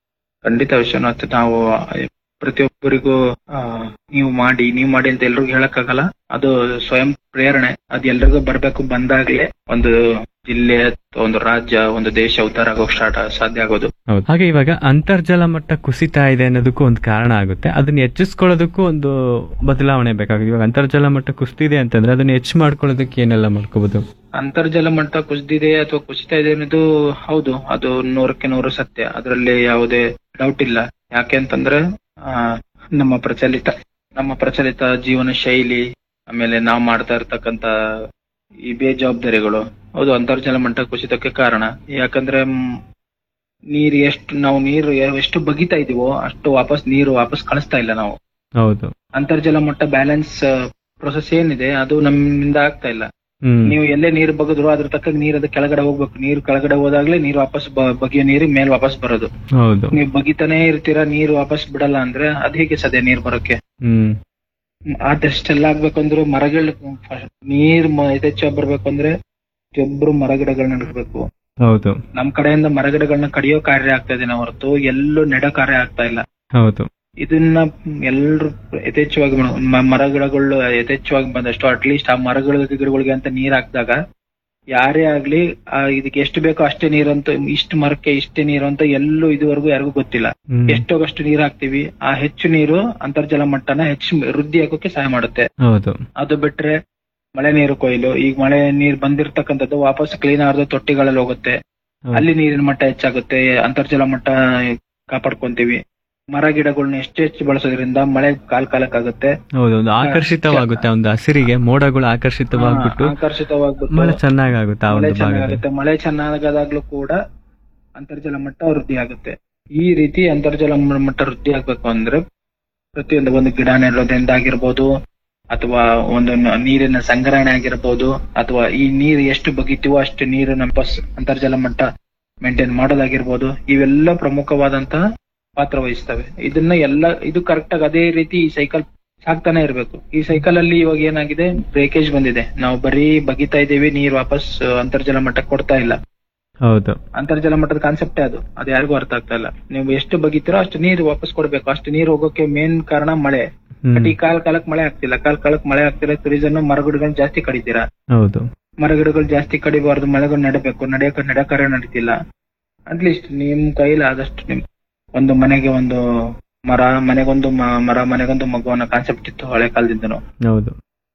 ಖಂಡಿತ ವಿಶ್ವನಾಥ್. ನಾವು ಪ್ರತಿಯೊಬ್ಬರಿಗೂ ಆ, ನೀವು ಮಾಡಿ ನೀವು ಮಾಡಿ ಅಂತ ಎಲ್ರಿಗೂ ಹೇಳಕ್ಕಾಗಲ್ಲ. ಅದು ಸ್ವಯಂ ಪ್ರೇರಣೆ, ಅದು ಎಲ್ರಿಗೂ ಬರ್ಬೇಕು. ಬಂದಾಗ್ಲೇ ಒಂದು ಜಿಲ್ಲೆ, ಒಂದು ರಾಜ್ಯ, ಒಂದು ದೇಶ ಉದ್ಧಾರ ಆಗೋಕ್ ಸ್ಟಾರ್ಟ್ ಸಾಧ್ಯ ಆಗೋದು. ಹೌದು. ಹಾಗೆ ಇವಾಗ ಅಂತರ್ಜಲ ಮಟ್ಟ ಕುಸಿತಾ ಇದೆ ಅನ್ನೋದಕ್ಕೂ ಒಂದು ಕಾರಣ ಆಗುತ್ತೆ. ಅದನ್ನ ಹೆಚ್ಚಿಸ್ಕೊಳ್ಳೋದಕ್ಕೂ ಒಂದು ಬದಲಾವಣೆ ಬೇಕಾಗುತ್ತೆ. ಇವಾಗ ಅಂತರ್ಜಲ ಮಟ್ಟ ಕುಸಿದಿದೆ ಅಂತಂದ್ರೆ ಅದನ್ನ ಹೆಚ್ಚು ಮಾಡ್ಕೊಳ್ಳೋದಕ್ಕೆ ಏನೆಲ್ಲ ಮಾಡ್ಕೋಬಹುದು? ಅಂತರ್ಜಲ ಮಟ್ಟ ಕುಸಿದಿದೆ ಅಥವಾ ಕುಸಿತಾ ಇದೆ ಅನ್ನೋದು ಹೌದು, ಅದು ನೂರಕ್ಕೆ ನೂರು ಸತ್ಯ. ಅದರಲ್ಲಿ ಯಾವುದೇ ಡೌಟ್ ಇಲ್ಲ. ಯಾಕೆ ಅಂತಂದ್ರೆ ಆ ನಮ್ಮ ಪ್ರಚಲಿತ ನಮ್ಮ ಪ್ರಚಲಿತ ಜೀವನ ಶೈಲಿ, ಆಮೇಲೆ ನಾವು ಮಾಡ್ತಾ ಇರ್ತಕ್ಕಂತ ಈ ಬೇಜವಾಬ್ದಾರಿಗಳು, ಹೌದು ಅಂತರ್ಜಲ ಮಟ್ಟ ಕುಸಿತಕ್ಕೆ ಕಾರಣ. ಯಾಕಂದ್ರೆ ಮ್, ನೀರು ಎಷ್ಟು ನಾವು ನೀರು ಎಷ್ಟು ಬಗಿತಾ ಇದೀವೋ ಅಷ್ಟು ವಾಪಸ್ ನೀರು ವಾಪಸ್ ಕಳಿಸ್ತಾ ಇಲ್ಲ ನಾವು. ಹೌದು. ಅಂತರ್ಜಲ ಮಟ್ಟ ಬ್ಯಾಲೆನ್ಸ್ ಪ್ರೊಸೆಸ್ ಏನಿದೆ ಅದು ನಮ್ಮಿಂದ ಆಗ್ತಾ ಇಲ್ಲ. ಹ್ಮ್ ನೀವು ಎಲ್ಲೇ ನೀರು ಬಗದ್ರು ಅದ್ರ ತಕ್ಕ ನೀರ್ ಅದು ಕೆಳಗಡೆ ಹೋಗ್ಬೇಕು. ನೀರು ಕೆಳಗಡೆ ಹೋದಾಗ್ಲೇ ನೀರು ವಾಪಸ್ ಬ- ಬಗೆಯೋ ನೀರು ಮೇಲ್ ವಾಪಸ್ ಬರೋದು. ಹೌದು. ನೀವು ಬಗಿತಾನೆ ಇರ್ತೀರಾ, ನೀರು ವಾಪಸ್ ಬಿಡಲ್ಲ ಅಂದ್ರೆ ಅದ್ ಹೇಗೆ ಸಾಧ್ಯ ನೀರ್ ಬರೋಕೆ? ಹ್ಮ್ ಅದೆಷ್ಟೆಲ್ಲ ಆಗ್ಬೇಕಂದ್ರು ಮರಗಳು ನೀರ್ ಮ- ಯಥೇಚ್ಛವಾಗಿ ಬರ್ಬೇಕಂದ್ರೆ ಪ್ರತಿಯೊಬ್ರು ಮರಗಿಡಗಳನ್ನ ನೆಡಬೇಕು. ಹೌದು. ನಮ್ ಕಡೆಯಿಂದ ಮರಗಿಡಗಳನ್ನ ಕಡಿಯೋ ಕಾರ್ಯ ಆಗ್ತಾ ಇದೆ ಹೊರತು ಎಲ್ಲೂ ನೆಡೋ ಕಾರ್ಯ ಆಗ್ತಾ ಇಲ್ಲ. ಹೌದು. ಇದನ್ನ ಎಲ್ರು ಯಥೇಚ್ಛವಾಗಿ ಮಾಡು- ಮ- ಮರಗಿಡಗಳು ಯಥೇಚ್ಛವಾಗಿ ಬಂದಷ್ಟು ಅಟ್ಲೀಸ್ಟ್ ಆ ಮರಗಳ ಗಿಡಗಳಿಗೆ ಅಂತ ನೀರ್ ಹಾಕಿದಾಗ ಯಾರೇ ಆಗ್ಲಿ ಆ ಇದಕ್ಕೆ ಎಷ್ಟು ಬೇಕೋ ಅಷ್ಟೇ ನೀರಂತ, ಇಷ್ಟು ಮರಕ್ಕೆ ಇಷ್ಟೇ ನೀರು ಅಂತ ಎಲ್ಲೂ ಇದುವರೆಗೂ ಯಾರಿಗೂ ಗೊತ್ತಿಲ್ಲ. ಹ್ಮ್. ಎಷ್ಟೋಗಷ್ಟು ನೀರ್ ಹಾಕ್ತಿವಿ, ಆ ಹೆಚ್ಚು ನೀರು ಅಂತರ್ಜಲ ಮಟ್ಟನ ಹೆಚ್ಚು ವೃದ್ಧಿ ಆಗೋಕೆ ಸಹಾಯ ಮಾಡುತ್ತೆ. ಹೌದು. ಅದು ಬಿಟ್ರೆ ಮಳೆ ನೀರು ಕೊಯ್ಲು, ಈಗ ಮಳೆ ನೀರ್ ಬಂದಿರ್ತಕ್ಕಂಥದ್ದು ವಾಪಸ್ ಕ್ಲೀನ್ ಆದ ತೊಟ್ಟಿಗಳಲ್ಲಿ ಹೋಗುತ್ತೆ. ಹೌದು. ಅಲ್ಲಿ ನೀರಿನ ಮಟ್ಟ ಹೆಚ್ಚಾಗುತ್ತೆ, ಅಂತರ್ಜಲ ಮಟ್ಟ ಕಾಪಾಡ್ಕೊಂತೀವಿ. ಮರ ಗಿಡಗಳನ್ನ ಎಷ್ಟು ಹೆಚ್ಚು ಬಳಸೋದ್ರಿಂದ ಮಳೆ ಕಾಲ್ ಕಾಲಕ್ಕಾಗುತ್ತೆ. ಹೌದು. ಒಂದು ಆಕರ್ಷಿತವಾಗುತ್ತೆ, ಒಂದು ಹಸಿರಿಗೆ ಮೋಡಗಳು ಆಕರ್ಷಿತವಾಗ್ಬಿಟ್ಟು ಆಕರ್ಷಿತವಾಗ್ಬಿಟ್ಟು ಮಳೆ ಚೆನ್ನಾಗಾಗುತ್ತೆ ಆ ಮಳೆ ಒಂದು ಭಾಗದಲ್ಲಿ. ಚೆನ್ನಾಗುತ್ತೆ. ಮಳೆ ಚೆನ್ನಾಗಾದಾಗ್ಲೂ ಕೂಡ ಅಂತರ್ಜಲ ಮಟ್ಟ ವೃದ್ಧಿ ಆಗುತ್ತೆ. ಈ ರೀತಿ ಅಂತರ್ಜಲ ಮ- ಮಟ್ಟ ವೃದ್ಧಿ ಆಗ್ಬೇಕು ಅಂದ್ರೆ ಪ್ರತಿಯೊಂದು ಒಂದು ಗಿಡ ನೆಡೋದ್ರಿಂದ ಆಗಿರ್ಬೋದು, ಅಥವಾ ಒಂದು ನ- ನೀರಿನ ಸಂಗ್ರಹಣೆ ಆಗಿರ್ಬೋದು, ಅಥವಾ ಈ ನೀರು ಎಷ್ಟು ಬಗಿತೀವೋ ಅಷ್ಟು ನೀರು ನಮ್ಮ ಪಸ್ ಅಂತರ್ಜಲ ಮಟ್ಟ ಮೇಂಟೈನ್ ಮಾಡೋದಾಗಿರ್ಬೋದು, ಇವೆಲ್ಲ ಪ್ರಮುಖವಾದಂತಹ ಪಾತ್ರ ವಹಿಸ್ತವೆ. ಇದನ್ನ ಎಲ್ಲ ಇದು ಕರೆಕ್ಟ್ ಆಗಿ ಅದೇ ರೀತಿ ಈ ಸೈಕಲ್ ಸಾಕ್ತಾನೆ ಇರ್ಬೇಕು. ಈ ಸೈಕಲ್ ಅಲ್ಲಿ ಇವಾಗ ಏನಾಗಿದೆ, ಬ್ರೇಕೇಜ್ ಬಂದಿದೆ. ನಾವು ಬರೀ ಬಗಿತಾ ಇದೀವಿ, ನೀರ್ ವಾಪಸ್ ಅಂತರ್ಜಲ ಮಟ್ಟಕ್ಕೆ ಕೊಡ್ತಾ ಇಲ್ಲ. ಹೌದು. ಅಂತರ್ಜಲ ಮಟ್ಟದ ಕಾನ್ಸೆಪ್ಟೇ ಅದು. ಅದು ಯಾರಿಗೂ ಅರ್ಥ ಆಗ್ತಾ ಇಲ್ಲ. ನೀವು ಎಷ್ಟು ಬಗಿತೀರೋ ಅಷ್ಟು ನೀರು ವಾಪಸ್ ಕೊಡ್ಬೇಕು. ಅಷ್ಟು ನೀರು ಹೋಗೋಕೆ ಮೇನ್ ಕಾರಣ ಮಳೆ. ಹ್ಮ್. ಬಟ್ ಈ ಕಾಲ್ ಕಾಲಕ್ ಮಳೆ ಆಗ್ತಿಲ್ಲ. ಕಾಲ್ ಕಾಲಕ್ ಮಳೆ ಆಗ್ತಿಲ್ಲ ರೀಸನ್ ಮರಗಿಡಗಳನ್ನ ಜಾಸ್ತಿ ಕಡಿತೀರಾ. ಹೌದು. ಮರಗಿಡಗಳು ಜಾಸ್ತಿ ಕಡಿಬಾರ್ದು, ಮಳೆಗಳು ನೆಡಬೇಕು. ನಡೆಯಕ ನಡೆ ಕಾರ್ಯ ನಡೀತಿಲ್ಲ. ಅಟ್ಲೀಸ್ಟ್ ನಿಮ್ ಕೈಲಿ ಆದಷ್ಟು ನಿಮ್ ಒಂದು ಮನೆಗೆ ಒಂದು ಮರ, ಮನೆಗೊಂದು ಮ- ಮರ ಮನೆಗೊಂದು ಮಗು ಅನ್ನೋ ಕಾನ್ಸೆಪ್ಟ್ ಇತ್ತು ಹಳೆ ಕಾಲದಿಂದನು. ಹೌದು.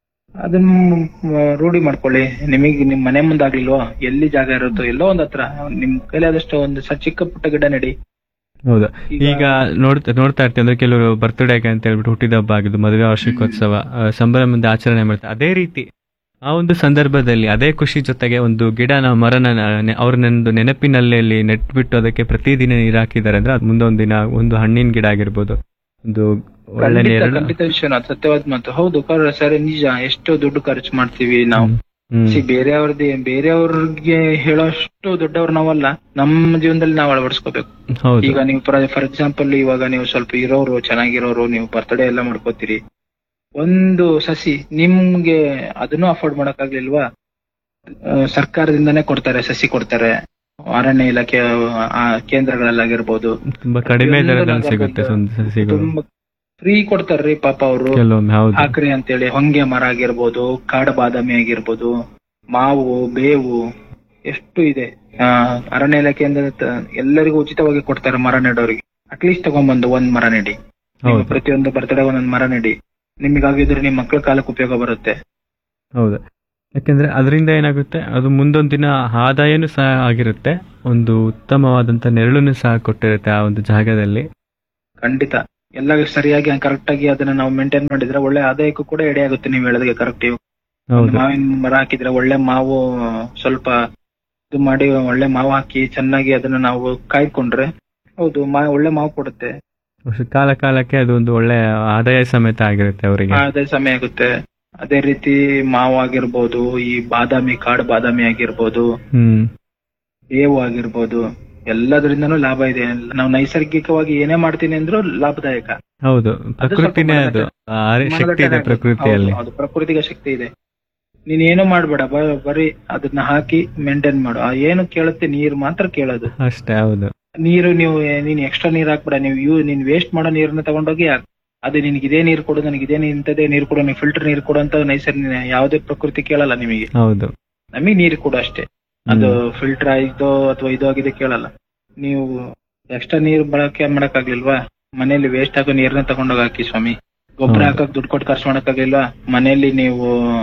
ಅದನ್ನ ಮ- ರೂಢಿ ಮಾಡ್ಕೊಳ್ಳಿ. ನಿಮಗೆ ನಿಮ್ ಮನೆ ಮುಂದಾಗ್ಲಿಲ್ವೋ, ಎಲ್ಲಿ ಜಾಗ ಇರುತ್ತೋ ಎಲ್ಲೋ ಒಂದ್ ಹತ್ರ ನಿಮ್ ಕೈಲಿ ಆದಷ್ಟು ಒಂದು ಸ- ಚಿಕ್ಕ ಪುಟ್ಟ ಗಿಡ ನೆಡಿ. ಹೌದು. ಈಗ- ಈಗ ನೋಡ್ತಾ ನೋಡ್ತಾ ಇರ್ತೀವಿ ಅಂದ್ರೆ ಕೆಲವರು ಬರ್ತ್ಡೇ ಅಂತ ಹೇಳ್ಬಿಟ್ಟು ಹುಟ್ಟಿದ ಹಬ್ಬ ಆಗಿದ್ದು, ಮದುವೆ ವಾರ್ಷಿಕೋತ್ಸವ ಆ, ಸಂಭ್ರಮದಿಂದ ಆಚರಣೆ ಮಾಡ್ತಾರೆ. ಅದೇ ರೀತಿ ಆ ಒಂದು ಸಂದರ್ಭದಲ್ಲಿ ಅದೇ ಖುಷಿ ಜೊತೆಗೆ ಒಂದು ಗಿಡನ ಮರನ ಅವ್ರನ್ನೊಂದು ನೆನಪಿನಲ್ಲಿ ನೆಟ್ಬಿಟ್ಟು ಅದಕ್ಕೆ ಪ್ರತಿದಿನ ನೀರು ಹಾಕಿದ್ದಾರೆ ಅಂದ್ರೆ ಅದು ಮುಂದೊಂದು ದಿನ ಒಂದು ಹಣ್ಣಿನ ಗಿಡ ಆಗಿರ್ಬೋದು, ಒಂದು ಒಳ್ಳೆ ಖಂಡಿತ ನೇರಳು. ಖಂಡಿತ ವಿಶ್ವನಾಥ್, ಸತ್ಯವಾದ ಮಾತು. ಹೌದು ಕರ್- ಸರಿ, ನಿಜ. ಎಷ್ಟು ದುಡ್ಡು ಖರ್ಚು ಮಾಡ್ತೀವಿ ನಾವು. ಹ್ಮ್ ಸಿ ಬೇರೆಯವ್ರದ್ದು ಬೇರೆಯವ್ರಿಗೆ ಹೇಳೋಷ್ಟು ದೊಡ್ಡವ್ರು ನಾವಲ್ಲ, ನಮ್ಮ ಜೀವನದಲ್ಲಿ ನಾವು ಅಳವಡಿಸ್ಕೋಬೇಕು. ಹೌದು ಈಗ ನೀವು ಫಾರ್ ಎಕ್ಸಾಂಪಲ್ ಇವಾಗ ನೀವು ಸ್ವಲ್ಪ ಇರೋರು, ಚೆನ್ನಾಗಿರೋರು, ನೀವು ಬರ್ತ್ಡೇ ಎಲ್ಲ ಮಾಡ್ಕೋತೀರಿ. ಒಂದು ಸಸಿ ನಿಮ್ಗೆ ಅದನ್ನು ಅಫೋರ್ಡ್ ಮಾಡಕ್ಕಾಗ್ಲಿಲ್ವಾ? ಆ, ಸರ್ಕಾರದಿಂದಾನೇ ಕೊಡ್ತಾರೆ, ಸಸಿ ಕೊಡ್ತಾರೆ. ಅರಣ್ಯ ಇಲಾಖೆ ಆ, ಕೇಂದ್ರಗಳಲ್ಲಾಗಿರ್ಬೋದು, ತುಂಬಾ ಕಡಿಮೆ ದರದಲ್ಲಿ ಪ್ರತಿಯೊಂದು ಸಿಗುತ್ತೆ ನಗರದ ಸಸಿಗಳು ತುಂಬಾ ಫ್ರೀ ಕೊಡ್ತಾರ್ರಿ ಪಾಪ ಅವರು. ಕೆಲವೊಮ್ಮೆ. ಹೌದು ಹಾಕ್ರಿ ಅಂತೇಳಿ ಹೊಂಗೆ ಮರ ಆಗಿರ್ಬೋದು, ಕಾಡು ಬಾದಾಮಿ ಆಗಿರ್ಬೋದು, ಮಾವು, ಬೇವು, ಎಷ್ಟು ಇದೆ. ಆ, ಅರಣ್ಯ ಇಲಾಖೆಯಿಂದ ತ- ಎಲ್ಲರಿಗೂ ಉಚಿತವಾಗಿ ಕೊಡ್ತಾರೆ ಮರ ನೆಡೋರಿಗೆ. ಅಟ್ಲೀಸ್ಟ್ ತಗೊಂಡ್ಬಂದು ಒಂದ್ ಮರ ನೆಡಿ. ನೀವು ಹೌದು ಪ್ರತಿಯೊಂದು ಬರ್ತಡೇ ಒಂದೊಂದ್ ಮರ ನೆಡಿ. ನಿಮಗಾಗಿದ್ರೆ ನಿಮ್ ಮಕ್ಳ ಕಾಲಕ್ಕೆ ಉಪಯೋಗ ಬರುತ್ತೆ. ಹೌದು ಯಾಕೆಂದ್ರೆ ಅದರಿಂದ ಏನಾಗುತ್ತೆ, ಅದು ಮುಂದೊಂದು ದಿನ ಆದಾಯನೂ ಸಹ ಆಗಿರುತ್ತೆ, ಒಂದು ಉತ್ತಮವಾದಂತ ನೆರಳನ್ನು ಸಹ ಕೊಟ್ಟಿರುತ್ತೆ ಆ ಒಂದು ಜಾಗದಲ್ಲಿ. ಖಂಡಿತ ಎಲ್ಲ ಸರಿಯಾಗಿ ಕರೆಕ್ಟ್ ಆಗಿ ಅದನ್ನ ನಾವು ಮೇಂಟೈನ್ ಮಾಡಿದ್ರೆ ಒಳ್ಳೆ ಆದಾಯಕ್ಕೂ ಕೂಡ ಎಡೆ ಆಗುತ್ತೆ. ನೀವು ಹೇಳೋದಕ್ಕೆ ಕರೆಕ್ಟ್. ಹೌದು ಮಾವಿನ ಮರ ಹಾಕಿದ್ರೆ ಒಳ್ಳೆ ಮಾವು ಸ್ವಲ್ಪ ಇದು ಮಾಡಿ ಒಳ್ಳೆ ಮಾವು ಹಾಕಿ ಚೆನ್ನಾಗಿ ಅದನ್ನ ನಾವು ಕಾಯ್ಕೊಂಡ್ರೆ ಹೌದು ಮಾ ಒಳ್ಳೆ ಮಾವು ಕೊಡುತ್ತೆ. ಕಾಲ ಕಾಲಕ್ಕೆ ಅದು ಒಂದು ಒಳ್ಳೆ ಆದಾಯ ಸಮೇತ ಆಗಿರುತ್ತೆ ಅವರಿಗೆ. ಅದೇ ಸಮಯ ಆಗುತ್ತೆ. ಅದೇ ರೀತಿ ಮಾವು ಆಗಿರ್ಬೋದು, ಈ ಬಾದಾಮಿ, ಕಾಡು ಬಾದಾಮಿ ಆಗಿರ್ಬೋದು, ಹ್ಮ್ ಬೇವು ಆಗಿರ್ಬೋದು, ಎಲ್ಲದರಿಂದನೂ ಲಾಭ ಇದೆ. ನಾವು ನೈಸರ್ಗಿಕವಾಗಿ ಏನೇ ಮಾಡ್ತೀನಿ ಅಂದ್ರೂ ಲಾಭದಾಯಕ. ಹೌದು ಅದು ಸ್ವಲ್ಪ ಪ್ರಕೃತಿನೇ ಅದು ಆ ಶಕ್ತಿ ಇದೆ ಮನದಟ್ಟನೆ ಪ್ರಕೃತಿಯಲ್ಲಿ. ಹೌದು, ಹೌದು, ಪ್ರಕೃತಿಗೆ ಶಕ್ತಿ ಇದೆ. ನೀನ್ ಏನು ಮಾಡ್ಬೇಡ, ಬ- ಬರೀ ಅದನ್ನ ಹಾಕಿ ಮೇಂಟೈನ್ ಮಾಡು. ಆ ಏನು ಕೇಳುತ್ತೆ ನೀರು ಮಾತ್ರ ಕೇಳೋದು. ಅಷ್ಟೇ. ಹೌದು ನೀರು ನೀವು ನೀನ್ ಎಕ್ಸ್ಟ್ರಾ ನೀರ್ ಹಾಕ್ಬೇಡ. ನೀವು ಯೂ ನೀನ್ ವೇಸ್ಟ್ ಮಾಡೋ ನೀರನ್ನ ತಗೊಂಡೋಗಿ ಹಾಕ್. ಅದು ನಿನಗೆ ಇದೇ ನೀರು ಕೊಡು, ನನಗೆ ಇದೇ ಇಂಥದೇ ನೀರು ಕೊಡು, ನೀವು ಫಿಲ್ಟರ್ ನೀರು ಕೊಡು ಅಂತ ನೈಸರ್ಗಿಕ ಯಾವುದೇ ಪ್ರಕೃತಿ ಕೇಳಲ್ಲ ನಿಮಗೆ. ಹೌದು ನಮಗೆ ನೀರು ಕೊಡು ಅಷ್ಟೇ. ಅದು ಫಿಲ್ಟರ್ ಆಯ್ತೋ ಅಥವಾ ಇದು ಆಗಿದೆ ಕೇಳಲ್ಲ. ನೀವು ಎಕ್ಸ್ಟ್ರಾ ನೀರು ಬಳಕೆ ಮಾಡಕ್ಕಾಗ್ಲಿಲ್ವಾ? ಮನೆಯಲ್ಲಿ ವೇಸ್ಟ್ ಆಗೋ ನೀರನ್ನ ತಗೊಂಡೋಗಿ ಹಾಕಿ ಸ್ವಾಮಿ. ಗೊಬ್ಬರ ಹೌದು. ಹಾಕಕ್ ದುಡ್ಡು ಕೊಟ್ಟು ಖರ್ಚು ಮಾಡಕ್ಕಾಗ್ಲಿಲ್ವಾ? ಮನೆಯಲ್ಲಿ ನೀವು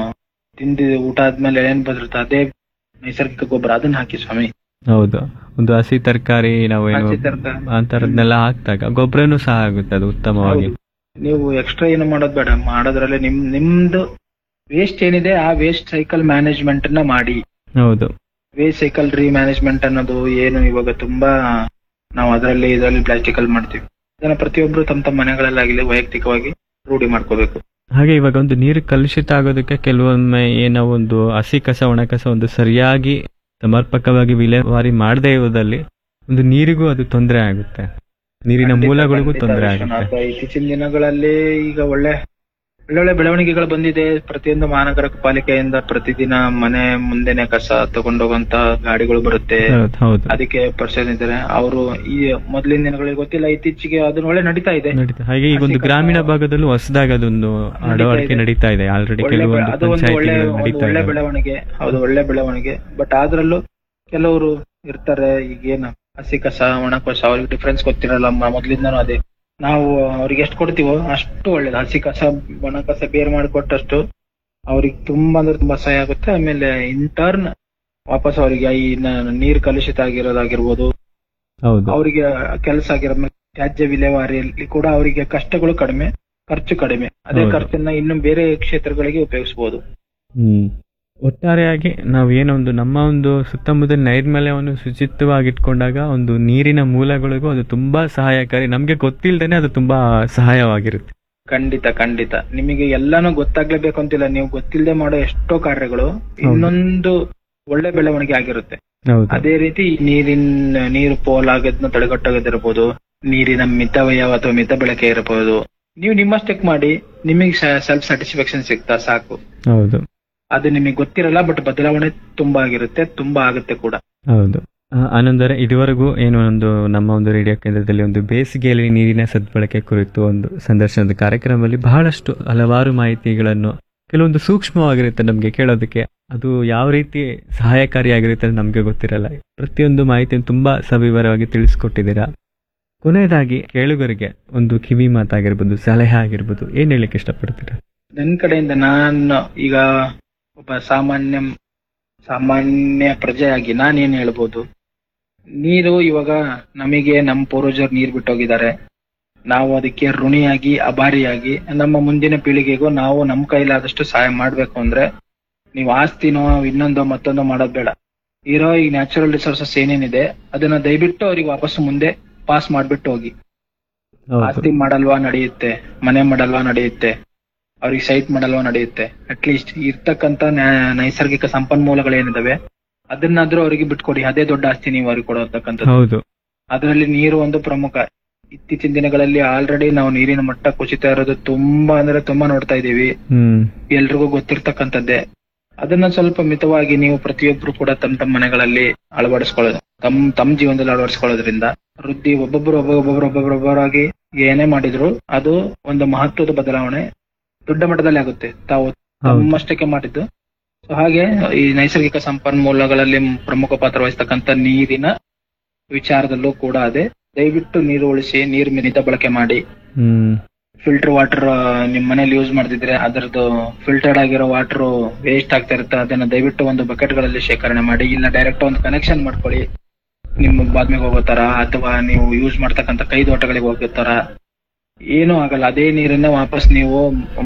ತಿಂದು ಊಟ ಆದ್ಮೇಲೆ ಏನ್ ಬದಿರುತ್ತೆ ಅದೇ ನೈಸರ್ಗಿಕ ಗೊಬ್ಬರ, ಅದನ್ನ ಹಾಕಿ ಸ್ವಾಮಿ. ಹೌದು ಒಂದು ಹಸಿ ತರಕಾರಿ ನಾವೇನು ಹಸಿ ತರಕಾರಿ. ಅಂತರದ್ನೆಲ್ಲ ಹಾಕ್ದಾಗ ಗೊಬ್ಬರನು ಸಹ ಆಗುತ್ತೆ ಅದು ಉತ್ತಮವಾಗಿ. ಹೌದು. ನೀವು ಎಕ್ಸ್ಟ್ರಾ ಏನು ಮಾಡೋದ್ ಬೇಡ. ಮಾಡೋದ್ರಲ್ಲಿ ನಿಮ್ ನಿಮ್ದು ವೇಸ್ಟ್ ಏನಿದೆ ಆ ವೇಸ್ಟ್ ಸೈಕಲ್ ಮ್ಯಾನೇಜ್ಮೆಂಟ್ ನ ಮಾಡಿ. ಹೌದು ವೇಸ್ಟ್ ಸೈಕಲ್ ರೀ ಮ್ಯಾನೇಜ್ಮೆಂಟ್ ಅನ್ನೋದು ಏನು ಇವಾಗ ತುಂಬಾ ನಾವು ಅದರಲ್ಲಿ ಇದರಲ್ಲಿ ಪ್ಲಾಸ್ಟಿಕ್ ಅಲ್ಲಿ ಮಾಡ್ತೀವಿ. ಅದನ್ನ ಪ್ರತಿಯೊಬ್ರು ತಮ್ಮ ತಮ್ಮ ಮನೆಗಳಲ್ಲಾಗಲಿ ವೈಯಕ್ತಿಕವಾಗಿ ರೂಢಿ ಮಾಡ್ಕೋಬೇಕು. ಹಾಗೆ ಇವಾಗ ಒಂದು ನೀರು ಕಲುಷಿತ ಆಗೋದಕ್ಕೆ ಕೆಲವೊಮ್ಮೆ ಏನೋ ಒಂದು ಹಸಿ ಕಸ ಒಣ ಕಸ ಒಂದು ಸರಿಯಾಗಿ ಸಮರ್ಪಕವಾಗಿ ವಿಲೇವಾರಿ ಮಾಡದೇ ಇರೋದಲ್ಲಿ ಒಂದು ನೀರಿಗೂ ಅದು ತೊಂದರೆ ಆಗುತ್ತೆ, ನೀರಿನ ಖಂಡಿತ, ಮೂಲಗಳಿಗೂ ಖಂಡಿತ ತೊಂದರೆ ವಿಶ್ವನಾಥ. ಆಗುತ್ತೆ. ಇತ್ತೀಚಿನ ದಿನಗಳಲ್ಲಿ ಈಗ ಒಳ್ಳೆ ಒಳ್ಳೊಳ್ಳೆ ಬೆಳವಣಿಗೆಗಳು ಬಂದಿದೆ. ಪ್ರತಿಯೊಂದು ಮಹಾನಗರ ಪಾಲಿಕೆಯಿಂದ ಪ್ರತಿದಿನ ಮನೆ ಮುಂದೆನೆ ಕಸ ತಗೊಂಡೋಗಂತ ಗಾಡಿಗಳು ಬರುತ್ತೆ. ಹೌದು ಹೌದು ಅದಕ್ಕೆ ಪರ್ಸನ್ ಇದ್ದಾರೆ ಅವರು. ಈ ಮೊದಲಿನ ದಿನಗಳಿಗೆ ಗೊತ್ತಿಲ್ಲ, ಇತ್ತೀಚೆಗೆ ಅದನ್ನ ಒಳ್ಳೆ ನಡೀತಾ ಇದೆ. ನಡೀತಾ ಹಾಗೆ ಈಗ ಒಂದು ಗ್ರಾಮೀಣ ಭಾಗದಲ್ಲೂ ಹೊಸದಾಗಿ ಅದೊಂದು ಅಳವಡಿಕೆ ನಡೀತಾ ಇದೆ ಆಲ್ರೆಡಿ. ಒಳ್ಳೆ ಬೆ- ಕೆಲವೊಂದು ಅದು ಒಂದು ಒಳ್ಳೆ ಪಂಚಾಯತಿಗಳು ಒಂದು ನಡೀತಾ ಒಳ್ಳೆ ಇದೆ. ಬೆಳವಣಿಗೆ. ಹೌದು, ಒಳ್ಳೆ ಬೆಳವಣಿಗೆ. ಬಟ್ ಅದ್ರಲ್ಲೂ ಕೆಲವರು ಇರ್ತಾರೆ, ಈಗೇನು ಹಸಿ ಕಸ ಒಣ ಕಸ ಅವ್ರಿಗೆ ಡಿಫ್ರೆನ್ಸ್ ಗೊತ್ತಿರಲ್ಲ. ಮ- ಮೊದ್ಲಿಂದನೂ ಅದೇ ನಾವು ಅವ್ರಿಗೆ ಎಷ್ಟು ಕೊಡ್ತೀವೋ ಅಷ್ಟು ಒಳ್ಳೇದು. ಹಸಿ ಕಸ ಒಣ ಕಸ ಬೇರೆ ಮಾಡಿಕೊಟ್ಟಷ್ಟು ಅವ್ರಿಗೆ ತುಂಬಾ ಅಂದ್ರೆ ತುಂಬಾ ಸಹಾಯ ಆಗುತ್ತೆ. ಆಮೇಲೆ ಇಂಟರ್ನ್ ವಾಪಸ್ ಅವರಿಗೆ ಈ ನ- ನೀರು ಕಲುಷಿತ ಆಗಿರೋದಾಗಿರ್ಬೋದು, ಹೌದು ಅವರಿಗೆ ಕೆಲಸ ಆಗಿರೋ ತ್ಯಾಜ್ಯ ವಿಲೇವಾರಿಯಲ್ಲಿ ಕೂಡ ಅವರಿಗೆ ಕಷ್ಟಗಳು ಕಡಿಮೆ, ಖರ್ಚು ಕಡಿಮೆ. ಅದೇ ಹೌದು. ಖರ್ಚನ್ನ ಇನ್ನು ಬೇರೆ ಕ್ಷೇತ್ರಗಳಿಗೆ ಉಪಯೋಗಿಸಬಹುದು. ಹ್ಮ್ ಒಟ್ಟಾರೆಯಾಗಿ ನಾವು ಏನೊಂದು ನಮ್ಮ ಒಂದು ಸುತ್ತಮುತ್ತ ನೈರ್ಮಲ್ಯವನ್ನು ಶುಚಿತ್ವವಾಗಿಟ್ಕೊಂಡಾಗ ಒಂದು ನೀರಿನ ಮೂಲಗಳಿಗೂ ಅದು ತುಂಬಾ ಸಹಾಯಕಾರಿ. ನಮ್ಗೆ ಗೊತ್ತಿಲ್ದೇನೆ ಅದು ತುಂಬಾ ಸಹಾಯವಾಗಿರುತ್ತೆ. ಖಂಡಿತ ಖಂಡಿತ. ನಿಮಗೆ ಎಲ್ಲಾನು ಗೊತ್ತಾಗ್ಲೇಬೇಕು ಅಂತಿಲ್ಲ. ನೀವು ಗೊತ್ತಿಲ್ಲದೆ ಮಾಡೋ ಎಷ್ಟೋ ಕಾರ್ಯಗಳು ಇನ್ನೊಂದು ಒಳ್ಳೆ ಬೆಳವಣಿಗೆ ಆಗಿರುತ್ತೆ. ಹೌದು ಅದೇ ರೀತಿ ನೀರಿನ ನೀರು ಪೋಲಾಗೋದನ್ನ ತಡೆಗಟ್ಟೋದಿರ್ಬೋದು, ನೀರಿನ ಮಿತವ್ಯಯ ಅಥವಾ ಮಿತ ಬಳಕೆ ಇರಬಹುದು. ನೀವು ನಿಮ್ಮಷ್ಟಕ್ಕೆ ಮಾಡಿ, ನಿಮಗೆ ಸೆಲ್ಫ್ ಸ್ಯಾಟಿಸ್ಫ್ಯಾಕ್ಷನ್ ಸಿಗ್ತಾ ಸಾಕು. ಹೌದು ಅದು ನಿಮಗೆ ಗೊತ್ತಿರಲ್ಲ, ಬಟ್ ಬದಲಾವಣೆ ತುಂಬಾ ಆಗಿರುತ್ತೆ, ತುಂಬಾ ಆಗುತ್ತೆ ಕೂಡ. ಹೌದು ಆ, ಆನಂದರೆ ಇದುವರೆಗೂ ಏನು ಒಂದು ನಮ್ಮ ಒಂದು ರೇಡಿಯೋ ಕೇಂದ್ರದಲ್ಲಿ ಒಂದು ಬೇಸಿಗೆಯಲ್ಲಿ ನೀರಿನ ಸದ್ಬಳಕೆ ಕುರಿತು ಒಂದು ಸಂದರ್ಶನದ ಕಾರ್ಯಕ್ರಮದಲ್ಲಿ ಬಹಳಷ್ಟು ಹಲವಾರು ಮಾಹಿತಿಗಳನ್ನು ಕೆಲವೊಂದು ಸೂಕ್ಷ್ಮವಾಗಿರುತ್ತೆ ನಮಗೆ ಕೇಳೋದಕ್ಕೆ. ಅದು ಯಾವ ರೀತಿ ಸಹಾಯಕಾರಿಯಾಗಿರುತ್ತೆ ಅಂತ ನಮಗೆ ಗೊತ್ತಿರಲ್ಲ. ಪ್ರತಿಯೊಂದು ಮಾಹಿತಿಯನ್ನು ತುಂಬಾ ಸವಿವರವಾಗಿ ತಿಳಿಸ್ಕೊಟ್ಟಿದ್ದೀರಾ. ಕೊನೆಯದಾಗಿ ಕೇಳುಗರಿಗೆ ಒಂದು ಕಿವಿ ಮಾತಾಗಿರ್ಬೋದು, ಸಲಹೆ ಆಗಿರ್ಬೋದು, ಏನ್ ಹೇಳಲಿಕ್ಕೆ ಇಷ್ಟಪಡ್ತೀರಾ? ನನ್ನ ಕಡೆಯಿಂದ ನಾನು ಈಗ ಒಬ್ಬ ಸಾಮಾನ್ಯ ಸಾಮಾನ್ಯ ಪ್ರಜೆಯಾಗಿ ನಾನೇನ್ ಹೇಳ್ಬೋದು, ನೀರು ಇವಾಗ ನಮಗೆ ನಮ್ಮ ಪೂರ್ವಜರು ನೀರು ಬಿಟ್ಟೋಗಿದ್ದಾರೆ. ನಾವು ಅದಕ್ಕೆ ಋಣಿಯಾಗಿ ಅಭಾರಿಯಾಗಿ ನಮ್ಮ ಮುಂದಿನ ಪೀಳಿಗೆಗೂ ನಾವು ನಮ್ಮ ಕೈಲಾದಷ್ಟು ಸಹಾಯ ಮಾಡ್ಬೇಕು ಅಂದ್ರೆ ನೀವು ಆಸ್ತಿನೋ ಇನ್ನೊಂದೋ ಮತ್ತೊಂದೋ ಮಾಡೋದ್ ಬೇಡ. ಇರೋ ಈ ನ್ಯಾಚುರಲ್ ರಿಸೋರ್ಸಸ್ ಏನೇನಿದೆ ಅದನ್ನ ದಯವಿಟ್ಟು ಅವ್ರಿಗೆ ವಾಪಸ್ ಮುಂದೆ ಪಾಸ್ ಮಾಡ್ಬಿಟ್ಟು ಹೋಗಿ. ಆಸ್ತಿ ಮಾಡಲ್ವಾ ನಡೆಯುತ್ತೆ, ಮನೆ ಮಾಡಲ್ವಾ ನಡೆಯುತ್ತೆ, ಅವ್ರಿಗೆ ಸೈಟ್ ಮಾಡಲ್ವಾ ನಡೆಯುತ್ತೆ. ಅಟ್ಲೀಸ್ಟ್ ಇರ್ತಕ್ಕಂತ ನೈಸರ್ಗಿಕ ಸಂಪನ್ಮೂಲಗಳೇನಿದಾವೆ ಅದನ್ನಾದ್ರೂ ಅವರಿಗೆ ಬಿಟ್ಕೊಡಿ. ಅದೇ ದೊಡ್ಡ ಆಸ್ತಿ ನೀವು ಅವ್ರಿಗೆ ಕೊಡತಕ್ಕಂಥದ್ದು. ಅದರಲ್ಲಿ ನೀರು ಒಂದು ಪ್ರಮುಖ. ಇತ್ತೀಚಿನ ದಿನಗಳಲ್ಲಿ ಆಲ್ರೆಡಿ ನಾವು ನೀರಿನ ಮಟ್ಟ ಕುಸಿತಾ ಇರೋದು ತುಂಬಾ ಅಂದ್ರೆ ತುಂಬಾ ನೋಡ್ತಾ ಇದೀವಿ. ಎಲ್ರಿಗೂ ಗೊತ್ತಿರ್ತಕ್ಕಂಥದ್ದೇ. ಅದನ್ನ ಸ್ವಲ್ಪ ಮಿತವಾಗಿ ನೀವು ಪ್ರತಿಯೊಬ್ರು ಕೂಡ ತಮ್ಮ ತಮ್ಮ ಮನೆಗಳಲ್ಲಿ ಅಳವಡಿಸ್ಕೊಳ್ಳೋದು, ತಮ್ ತಮ್ಮ ಜೀವನದಲ್ಲಿ ಅಳವಡಿಸ್ಕೊಳ್ಳೋದ್ರಿಂದ ವೃದ್ಧಿ ಒಬ್ಬೊಬ್ರು ಒಬ್ಬೊಬ್ಬರು ಒಬ್ಬೊಬ್ಬರೊಬ್ಬರಾಗಿ ಏನೇ ಮಾಡಿದ್ರು ಅದು ಒಂದು ಮಹತ್ವದ ಬದಲಾವಣೆ ದೊಡ್ಡ ಮಟ್ಟದಲ್ಲಿ ಆಗುತ್ತೆ ತಾವು ತಮ್ಮಷ್ಟಕ್ಕೆ ಮಾಡಿದ್ದು. ಸೊ ಹಾಗೆ ಈ ನೈಸರ್ಗಿಕ ಸಂಪನ್ಮೂಲಗಳಲ್ಲಿ ಪ್ರಮುಖ ಪಾತ್ರ ವಹಿಸ್ತಕ್ಕಂಥ ನೀರಿನ ವಿಚಾರದಲ್ಲೂ ಕೂಡ ಅದೇ. ದಯವಿಟ್ಟು ನೀರು ಉಳಿಸಿ, ನೀರು ಮಿತ ಬಳಕೆ ಮಾಡಿ. ಫಿಲ್ಟರ್ ವಾಟರ್ ನಿಮ್ ಮನೇಲಿ ಯೂಸ್ ಮಾಡ್ತಿದ್ರೆ ಅದರದ್ದು ಫಿಲ್ಟರ್ಡ್ ಆಗಿರೋ ವಾಟರ್ ವೇಸ್ಟ್ ಆಗ್ತಾ ಇರುತ್ತೆ. ಅದನ್ನ ದಯವಿಟ್ಟು ಒಂದು ಬಕೆಟ್ ಗಳಲ್ಲಿ ಶೇಖರಣೆ ಮಾಡಿ, ಇಲ್ಲ ಡೈರೆಕ್ಟ್ ಒಂದು ಕನೆಕ್ಷನ್ ಮಾಡ್ಕೊಳ್ಳಿ ನಿಮ್ಮ ಬಾತ್ಮಿಗೆ ಹೋಗೋ ತರ, ಅಥವಾ ನೀವು ಯೂಸ್ ಮಾಡ್ತಕ್ಕಂಥ ಕೈ ತೋಟಗಳಿಗೆ ಹೋಗೋ ತರ. ಏನೂ ಆಗಲ್ಲ. ಅದೇ ನೀರನ್ನ ವಾಪಸ್ ನೀವು